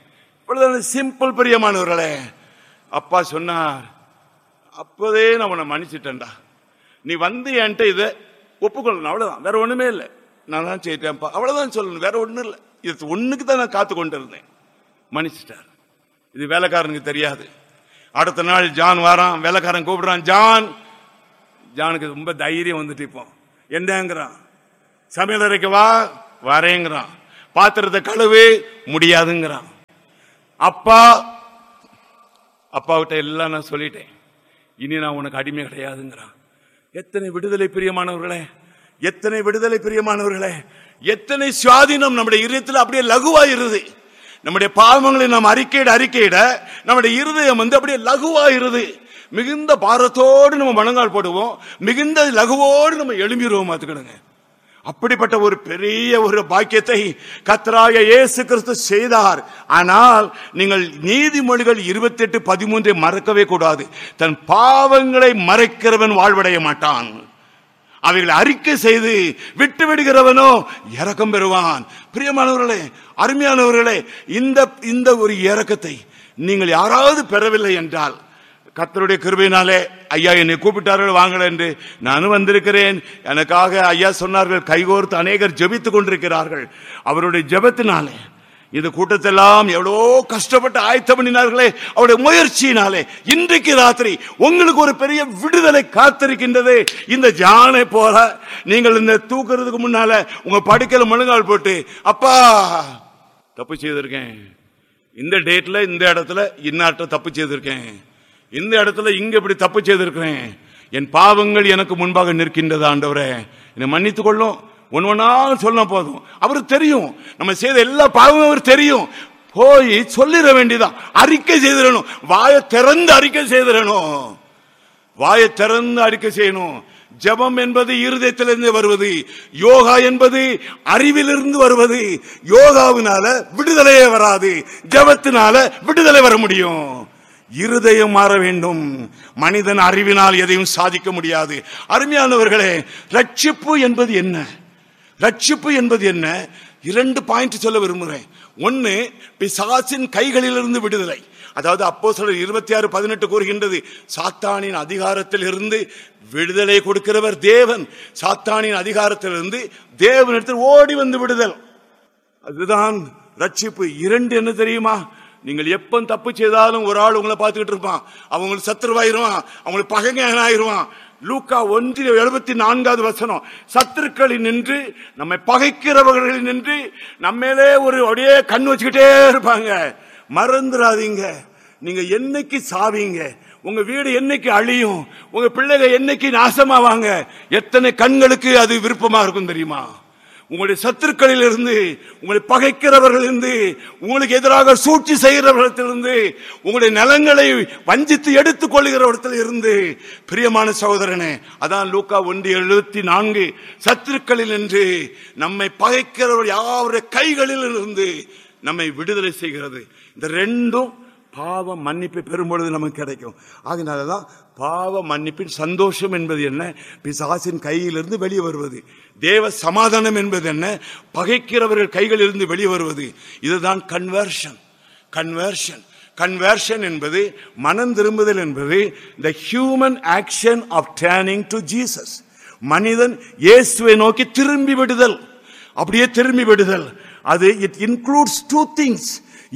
[SPEAKER 1] சிம்பிள். பிரியமானவர்களே, அப்பா சொன்னார், அப்போதே நான் உன்னை மன்னிச்சிட்டேன்டா, நீ வந்து என்கிட்ட இதை ஒப்புக்கொள்ளணும், அவ்வளவுதான், வேற ஒண்ணுமே இல்லை. நான் தான் செய்யிட்டேன்ப்பா, அவ்வளவுதான் சொல்லணும், வேற ஒண்ணும் இல்லை. இது ஒண்ணுக்கு தான் நான் காத்து கொண்டு இருந்தேன். மன்னிச்சிட்டார். இது வேலைக்காரனுக்கு தெரியாது. அடுத்த நாள் ஜான் வாரான், வேலைக்காரன் கூப்பிடுறான், ஜானுக்கு ரொம்ப தைரியம் வந்துட்டு இப்போ என்னங்கிறான், சமையல் அறைக்கு வா, வரேங்கிறான், பாத்திரத்தை கழுவு, முடியாதுங்கிறான். அப்பாவிட்ட எல்லாம் நான் சொல்லிட்டேன், இனி நான் உனக்கு அடிமை கிடையாதுங்கிறான். எத்தனை விடுதலை பிரியமானவர்களே, எத்தனை விடுதலை பிரியமானவர்களே, எத்தனை சுவாதீனம் நம்முடைய இருதயத்தில் அப்படியே லகுவாயிருது. நம்முடைய பாவங்களை நாம் அறிக்கையிட நம்முடைய இருதயம் அப்படியே லகுவாயிருது. மிகுந்த பாரத்தோடு நம்ம மனங்கால் போடுவோம், மிகுந்த லகுவோடு நம்ம எழும்பிடுவோம். பார்த்துக்கிடுங்க, அப்படிப்பட்ட ஒரு பெரிய ஒரு பாக்கியத்தை கர்த்தராகிய இயேசு கிறிஸ்து செய்தார். ஆனால் நீங்கள் நீதிமொழிகள் 28:13 மறக்கவே கூடாது. தன் பாவங்களை மறைக்கிறவன் வாழ்வடைய மாட்டான், அவைகளை அறிக்கை செய்து விட்டு விடுகிறவனோ இரக்கம் பெறுவான். பிரியமானவர்களே, அருமையானவர்களே, இந்த ஒரு இரக்கத்தை நீங்கள் யாராவது பெறவில்லை என்றால், கர்த்தருடைய கிருபையினாலே ஐயா என்னை கூப்பிட்டார்கள் வாங்கல என்று நானும் வந்திருக்கிறேன். எனக்காக ஐயா சொன்னார்கள், கைகோர்த்து அநேகர் ஜெபித்துக் கொண்டிருக்கிறார்கள். அவருடைய ஜெபத்தினாலே இந்த கூட்டத்தெல்லாம் எவ்வளோ கஷ்டப்பட்டு ஆயத்தம் பண்ணினார்களே, அவருடைய முயற்சியினாலே இன்றைக்கு ராத்திரி உங்களுக்கு ஒரு பெரிய விடுதலை காத்திருக்கின்றது. இந்த ஜானை போல நீங்கள் இந்த தூக்குறதுக்கு முன்னால உங்க படுக்கையில முழங்கால் போட்டு, அப்பா தப்பு செய்திருக்கேன், இந்த டேட்ல இந்த இடத்துல இன்னாட்ட தப்பு செய்திருக்கேன், இந்த இடத்துல இங்க இப்படி தப்பு செய்திருக்கிறேன், என் பாவங்கள் எனக்கு முன்பாக நிற்கின்றது, ஆண்டவரே என்னை மன்னித்துக் கொள்ளும். ஒன்னா சொன்ன போதும், அவருக்கு தெரியும் நம்ம செய்த எல்லா பாவமும் அவர் தெரியும். போய் சொல்லிட வேண்டியதான், அறிக்கை செய்திடணும், வாயை திறந்து அறிக்கை செய்திடணும், வாயை திறந்து அறிக்கை செய்யணும். ஜெபம் என்பது இருதயத்திலிருந்து வருவது, யோகா என்பது அறிவிலிருந்து வருவது. யோகாவினால விடுதலையே வராது, ஜெபத்தினால விடுதலை வர முடியும். இருதயம் மாற வேண்டும். மனிதன் அறிவினால் எதையும் சாதிக்க முடியாது. அருமையானவர்களே, ரட்சிப்பு என்பது என்ன? ரட்சிப்பு என்பது என்ன? 2 பாயிண்ட் சொல்ல விரும்புகிறேன். ஒன்னு, பிசாசின் கைகளிலிருந்து விடுதலை. அதாவது அப்போஸ்தலர் 26:18 கூறுகின்றது, சாத்தானின் அதிகாரத்தில் இருந்து விடுதலை கொடுக்கிறவர் தேவன். சாத்தானின் அதிகாரத்திலிருந்து தேவனிடத்தில் ஓடி வந்து விடுதல், அதுதான் ரட்சிப்பு. 2 என்ன தெரியுமா? நீங்கள் எப்ப தப்பு செய்தாலும் ஒரு ஆள் உங்களை பார்த்துக்கிட்டு இருப்பான், அவங்களுக்கு சத்துருவாயிருவான், அவங்களுக்கு பகைஞனாயிருவான். லூக்கா 1:74 சத்துருக்களில் நின்று, நம்மை பகைக்கிறவர்களில் நின்று நம்மளே ஒரு அப்படியே கண் வச்சுக்கிட்டே இருப்பாங்க. மறந்துடாதீங்க, நீங்க என்னைக்கு சாவீங்க, உங்க வீடு என்னைக்கு அழியும், உங்க பிள்ளைகள் என்னைக்கு நாசமாவாங்க, எத்தனை கண்களுக்கு அது விருப்பமா இருக்கும் தெரியுமா? உங்களுடைய சத்துருக்களில் இருந்து, உங்களை பகைக்கிறவர்களிலிருந்து, உங்களுக்கு எதிராக சூழ்ச்சி செய்கிறவர்களிலிருந்து, உங்களுடைய நலங்களை வஞ்சித்து எடுத்துக் கொள்கிறவர்களில் இருந்து. பிரியமான சகோதரனே, அதான் லூக்கா 1:74 சத்துருக்களில் நின்று நம்மை பகைக்கிறவர் யாருடைய கைகளில் இருந்து நம்மை விடுதலை செய்கிறது. இந்த 2ம் பாவ மன்னிப்பை பெறும்பொழுது நமக்கு கிடைக்கும். அதனாலதான் பாவ மன்னிப்பின் சந்தோஷம் என்பது என்ன? பிசாசின் கையிலிருந்து வெளியே வருவது. தேவ சமாதானம் என்பது என்ன? பகைக்கிறவர்கள் கைகளிலிருந்து வெளியே வருவது. இதுதான் கன்வர்ஷன். கன்வர்ஷன் கன்வர்ஷன் என்பது, மனம் திரும்புதல் என்பது the human action of turning to Jesus. மனிதன் இயேசுவை நோக்கி திரும்பி விடுதல், அப்படியே திரும்பி விடுதல். அது it includes 2 things.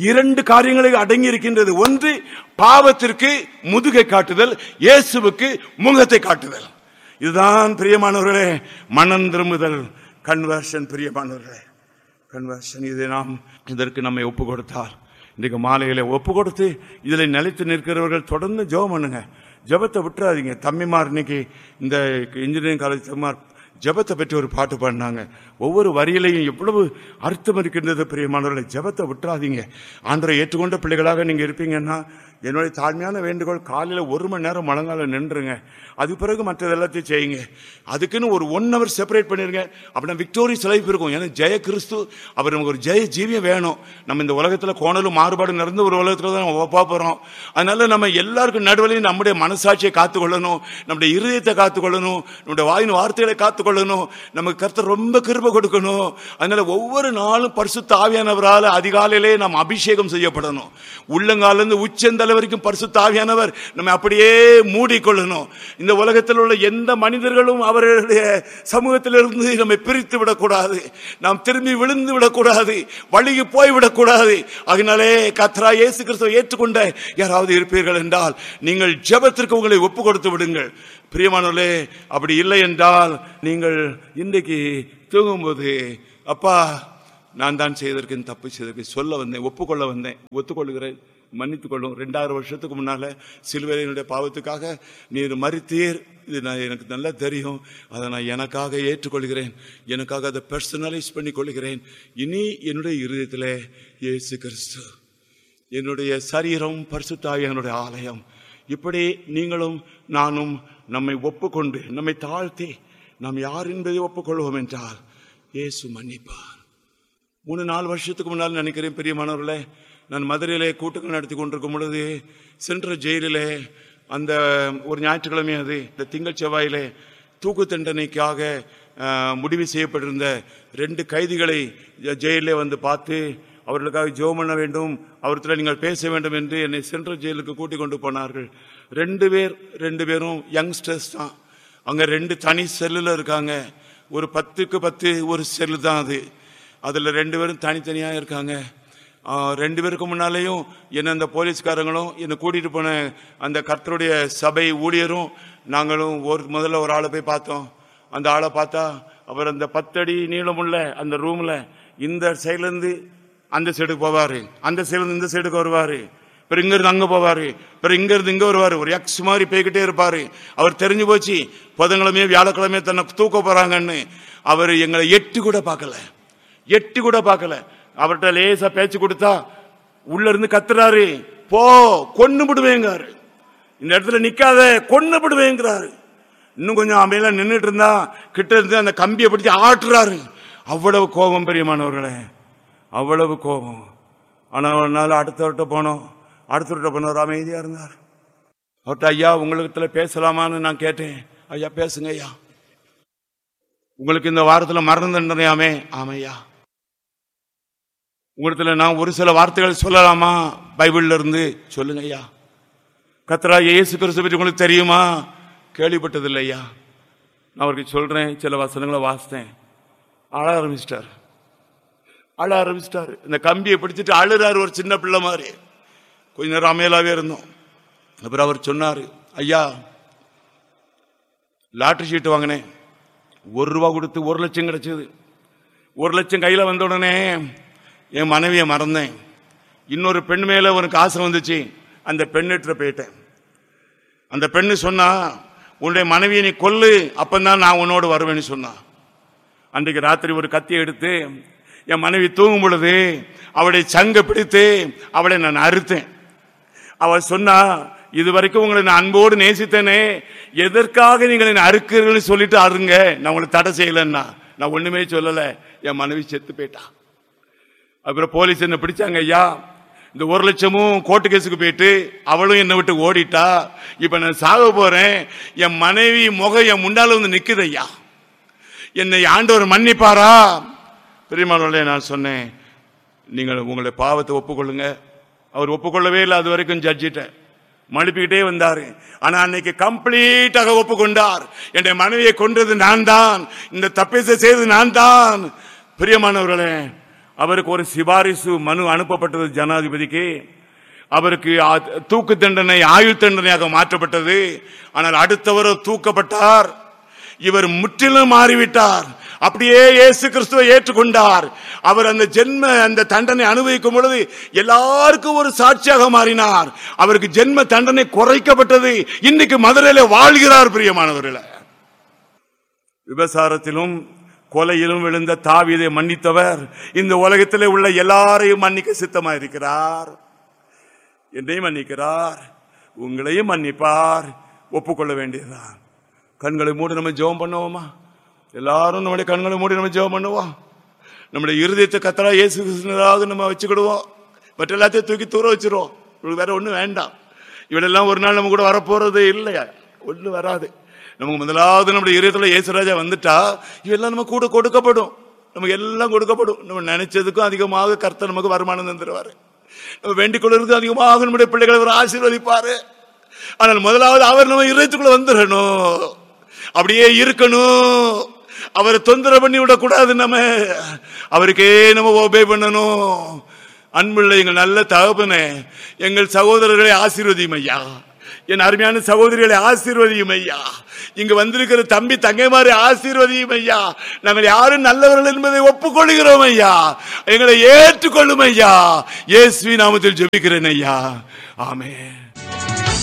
[SPEAKER 1] 2 காரியங்களை அடங்கி இருக்கின்றது. ஒன்று, பாவத்திற்கு முதுகை காட்டுதல், இயேசுவுக்கு முகத்தை காட்டுதல். இதுதான் பிரியமானவர்களே மனம் திரும்புதல், கன்வர்ஷன். பிரியமானவர்களே, கன்வர்ஷன். இதை நாம் இதற்கு நம்மை ஒப்பு கொடுத்தால், இன்றைக்கு மாலையில ஒப்பு கொடுத்து இதில் நிலைத்து நிற்கிறவர்கள் தொடர்ந்து ஜெபம் பண்ணுங்க. ஜெபத்தை விட்டுறாதீங்க. தம்பிமார் இன்னைக்கு இந்த இன்ஜினியரிங் காலேஜ் தம்பிமார் ஜெபத்தை பற்றி ஒரு பாட்டு பாடினாங்க. ஒவ்வொரு வரியிலையும் எவ்வளவு அர்த்தம் இருக்கின்றது. பிரியமானவர்களை, ஜெபத்தை விட்டுறாதீங்க. ஆண்டவரை ஏற்றுக்கொண்ட பிள்ளைகளாக நீங்க இருப்பீங்கன்னா, என்னுடைய தாழ்மையான வேண்டுகோள், காலையில 1 மணி நேரம் முழங்கால நின்றுங்க. அது பிறகு மற்றது எல்லாத்தையும் செய்யுங்க. அதுக்குன்னு ஒரு 1 hour செப்பரேட் பண்ணிருங்க. அப்படின்னா விக்டோரியஸ் லைஃப் இருக்கும். ஏன்னா ஜெய கிறிஸ்து, அவர் நமக்கு ஒரு ஜெய ஜீவியம் வேணும். நம்ம இந்த உலகத்துல கோணலும் மாறுபாடு நிறைந்த ஒரு உலகத்துல தான் நம்ம போறோம். அதனால நம்ம எல்லாருக்கும் நடுவலையும் நம்முடைய மனசாட்சியை காத்துக்கொள்ளணும், நம்முடைய இருதயத்தை காத்துக்கொள்ளணும், நம்முடைய வாயின் வார்த்தைகளை காத்துக்கொள்ளணும். நமக்கு கர்த்தர் ரொம்ப கிருபை கிருபை கொடுக்கணும். அதனால ஒவ்வொரு நாளும் பரிசுத்த ஆவியானவரால் அதிகாலையிலே நாம் அபிஷேகம் செய்யப்படணும். உள்ளங்காலிலிருந்து உச்சந்தலை வரைக்கும் பரிசுத்த ஆவியானவர் நம்ம அப்படியே மூடிக்கொள்ளணும். இந்த உலகத்தில் உள்ள எந்த மனிதர்களும் அவர்களுடைய சமூகத்திலிருந்து நம்மை பிரித்து விடக்கூடாது. நாம் திரும்பி விழுந்து விடக்கூடாது, வழிக்கு போய்விடக்கூடாது. அதனாலே கர்த்தராகிய இயேசு கிறிஸ்துவை ஏற்றுக்கொண்ட யாராவது இருப்பீர்கள் என்றால் நீங்கள் ஜெபத்திற்கு உங்களை ஒப்பு கொடுத்து விடுங்கள். பிரியமானவர்களே, அப்படி இல்லை என்றால் நீங்கள் இன்றைக்கு தூங்கும்போது, அப்பா நான் தான் செய்திருக்கேன், தப்பு செய்திருக்கேன், சொல்ல வந்தேன், ஒப்புக்கொள்ள வந்தேன், ஒத்துக்கொள்கிறேன், மன்னித்துக் கொள்ளும். 2000 வருஷத்துக்கு முன்னால சிலுவையினுடைய பாவத்துக்காக நீர் மரித்தீர், இது நான் எனக்கு நல்லா தெரியும், அதை நான் எனக்காக ஏற்றுக்கொள்கிறேன், எனக்காக அதை பர்சனலைஸ் பண்ணி கொள்கிறேன். இனி என்னுடைய இருதயத்தில் இயேசு கிறிஸ்து என்னுடைய சரீரம், பரிசுத்த ஆவியானவருடைய ஆலயம். இப்படி நீங்களும் நானும் நம்மை ஒப்புக்கொண்டு நம்மை தாழ்த்தி நாம் யார் என்பதை ஒப்புக்கொள்வோம் என்றால் இயேசு மன்னிப்பார். 3-4 வருஷத்துக்கு முன்னால் நினைக்கிறேன் பிரியமானவர்களே, நான் மதுரையிலே கூட்டங்கள் நடத்தி கொண்டிருக்கும் பொழுது சென்ட்ரல் ஜெயிலிலே அந்த ஒரு ஞாயிற்றுக்கிழமை, அது இந்த திங்கள் செவ்வாயிலே தூக்கு தண்டனைக்காக முடிவு செய்யப்பட்டிருந்த 2 கைதிகளை ஜெயிலே வந்து பார்த்து அவர்களுக்காக ஜெபம் பண்ண வேண்டும், அவர்கிட்ட நீங்கள் பேச வேண்டும் என்று என்னை சென்ட்ரல் ஜெயிலுக்கு கூட்டிக் கொண்டு போனார்கள். 2 பேரும் யங்ஸ்டர்ஸ் தான். அங்கே 2 தனி செல்லில் இருக்காங்க. ஒரு 10க்கு 10 ஒரு செல்லு தான் அது. அதில் 2 பேரும் தனித்தனியாக இருக்காங்க. 2 பேருக்கு முன்னாலேயும் என்ன அந்த போலீஸ்காரங்களும் என்னை கூட்டிகிட்டு போன அந்த கர்த்தருடைய சபை ஊழியரும் நாங்களும் முதல்ல ஒரு ஆளை போய் பார்த்தோம். அந்த ஆளை பார்த்தா அவர் அந்த 10 அடி நீளமுள்ள அந்த ரூமில் இந்த சைட்லேருந்து அந்த சைடுக்கு போவாரு, அந்த சைடுல இந்த சைடுக்கு வருவாரு, பிறகு இங்கிருந்து அங்க போவாரு, பிறகு இங்கிருந்து இங்க வருவாரு, ஒரு எக்ஸ் மாதிரி போய்கிட்டே இருப்பாரு. அவர் தெரிஞ்சு போச்சு புதன்கிழமையே வியாழக்கிழமையே தன்னை தூக்க போறாங்கன்னு. அவர் எங்களை எட்டி கூட பார்க்கல. அவர்கிட்ட லேசா பேச்சு கொடுத்தா உள்ள இருந்து கத்துறாரு, போ கொன்னு விடுவேங்கிறாரு, இந்த இடத்துல நிக்காத கொன்னு விடுவேங்கிறாரு. இன்னும் கொஞ்சம் அமையெல்லாம் நின்றுட்டு இருந்தா கிட்ட இருந்து அந்த கம்பியை பிடிச்சி ஆட்டுறாரு. அவ்வளவு கோபம் பிரியமானவர்களே, அவ்வளவு கோபம். ஆனால் ஒரு நாள் அடுத்தவர்கிட்ட போனவர் அமைதியா இருந்தார். அவர்கிட்ட ஐயா உங்களுக்கு பேசலாமான்னு நான் கேட்டேன். ஐயா பேசுங்க ஐயா, உங்களுக்கு இந்த வாரத்தில் மரண தண்டனையாமே? ஆமையா. உங்களுக்கு நான் ஒரு சில வார்த்தைகள் சொல்லலாமா பைபிள்ல இருந்து? சொல்லுங்க ஐயா. கர்த்தராகிய இயேசு கிறிஸ்து பற்றி உங்களுக்கு தெரியுமா? கேள்விப்பட்டதில்லை ஐயா. நான் அவருக்கு சொல்றேன், சில வசனங்களை வாசித்தேன். அழ ஆரம்பிச்சிட்டாரு. இந்த கம்பியை பிடிச்சிட்டு அழுறாரு, ஒரு சின்ன பிள்ளை மாதிரி. கொஞ்ச நேரம் அமையலாவே இருந்தோம். அப்புறம் அவர் சொன்னாரு, ஐயா லாட்டரி சீட்டு வாங்கினேன், 1 ரூபா கொடுத்து 1 லட்சம் கிடைச்சது. 1 லட்சம் கையில வந்த உடனே என் மனைவியை மறந்தேன். இன்னொரு பெண் மேல உனக்கு ஆசை வந்துச்சு, அந்த பெண்ணிட்ட போயிட்டேன். அந்த பெண்ணு சொன்னா, உன்னுடைய மனைவியை நீ கொல்லு, அப்பந்தான் நான் உன்னோடு வருவேன்னு சொன்னா. அன்றைக்கு ராத்திரி ஒரு கத்தியை எடுத்து என் மனைவி தூங்கும் பொழுது அவளை சங்க பிடித்து அவளை நான் அறுத்தேன். அவள் சொன்னா, இதுவரைக்கும் உங்களை நான் அன்போடு நேசித்தேனே, எதற்காக நீங்கள் என்ன அறுக்கிறீர்கள் சொல்லிட்டு அருங்க, நான் உங்களை தடை செய்யலன்னா. நான் ஒண்ணுமே சொல்லல. என் மனைவி செத்து போயிட்டா. அப்புறம் போலீஸ் என்ன பிடிச்சாங்க ஐயா. இந்த 1 லட்சமும் கோர்ட்டு கேஸுக்கு போயிட்டு அவளும் என்னை விட்டு ஓடிட்டா. இப்ப நான் சாக போறேன். என் மனைவி முகம் என் முன்னால வந்து நிக்குது ஐயா, என்னை ஆண்டவர் மன்னிப்பாரா? பெரியமானவர்களே, நான் சொன்னேன், நீங்கள் உங்களுடைய பாவத்தை ஒப்புக்கொள்ளுங்க. அவர் ஒப்புக்கொள்ளவே இல்லை. அது வரைக்கும் ஜட்ஜிட்ட மழுப்பிக்கிட்டே வந்தாரு. ஆனா அன்னைக்கு கம்ப்ளீட்டாக ஒப்புக்கொண்டார். என்னுடைய மனைவியை கொன்றது நான் தான், இந்த தப்பை செய்தது நான் தான். பிரியமானவர்களே, அவருக்கு ஒரு சிபாரிசு மனு அனுப்பப்பட்டது ஜனாதிபதிக்கு. அவருக்கு தூக்கு தண்டனை ஆயுள் தண்டனையாக மாற்றப்பட்டது. ஆனால் அடுத்தவர் தூக்கப்பட்டார். இவர் முற்றிலும் மாறிவிட்டார். அப்படியே இயேசு கிறிஸ்துவை ஏற்றுக்கொண்டார். அவர் அந்த தண்டனை அனுபவிக்கும் பொழுது எல்லாருக்கும் ஒரு சாட்சியாக மாறினார். அவருக்கு ஜென்ம தண்டனை குறைக்கப்பட்டது. இன்னைக்கு மதுரையில வாழ்கிறார். பிரியமானவர்களே, விபசாரத்திலும் கொலையிலும் விழுந்த தாவீதை மன்னித்தவர் இந்த உலகத்திலே உள்ள எல்லாரையும் மன்னிக்க சித்தமா இருக்கிறார். என்னையும் மன்னிக்கிறார், உங்களையும் மன்னிப்பார். ஒப்புக்கொள்ள வேண்டியதுதான். கண்களை மூடி நம்ம ஜெபம் பண்ணுவோமா? எல்லாரும் நம்முடைய கண்களை மூடி நம்ம ஜெபம் பண்ணுவோம். நம்முடைய இருதயத்தை கர்த்தரா இயேசு கிறிஸ்துவாக நம்ம வச்சுக்கிடுவோம். மற்ற எல்லாத்தையும் தூக்கி தூர வச்சிருவோம். இவளுக்கு வேற ஒன்றும் வேண்டாம். இவளெல்லாம் ஒரு நாள் நம்ம கூட வரப்போறது இல்லையா? ஒன்றும் வராது. நமக்கு முதலாவது நம்முடைய இருதயத்தில் இயேசுராஜா வந்துட்டா இவெல்லாம் நம்ம கூட கொடுக்கப்படும். நமக்கு எல்லாம் கொடுக்கப்படும். நம்ம நினைச்சதுக்கும் அதிகமாக கர்த்தர் நமக்கு வருமானம் தந்துருவாரு. நம்ம வேண்டிக் கொள்வதற்கு அதிகமாக நம்முடைய பிள்ளைகளை அவர் ஆசீர்வதிப்பாரு. ஆனால் முதலாவது அவர் நம்ம இதயத்துக்குள்ள வந்துடணும், அப்படியே இருக்கணும். அவரை தொந்தரவு பண்ணி விடக்கூடாது. நம்ம அவருக்கே நம்ம ஒபே பண்ணணும். அன்புள்ள எங்கள் நல்ல தகப்பனே, எங்கள் சகோதரர்களை ஆசீர்வதியும் ஐயா. என் அருமையான சகோதரிகளை ஆசீர்வதியும் ஐயா. இங்கு வந்திருக்கிற தம்பி தங்கைமாரை ஆசீர்வதியும் ஐயா. நாங்கள் யாரும் நல்லவர்கள் என்பதை ஒப்புக்கொள்கிறோம் ஐயா. எங்களை ஏற்றுக்கொள்ளும் ஐயா. இயேசுவின் நாமத்தில் ஜெபிக்கிறேன் ஐயா. ஆமென்.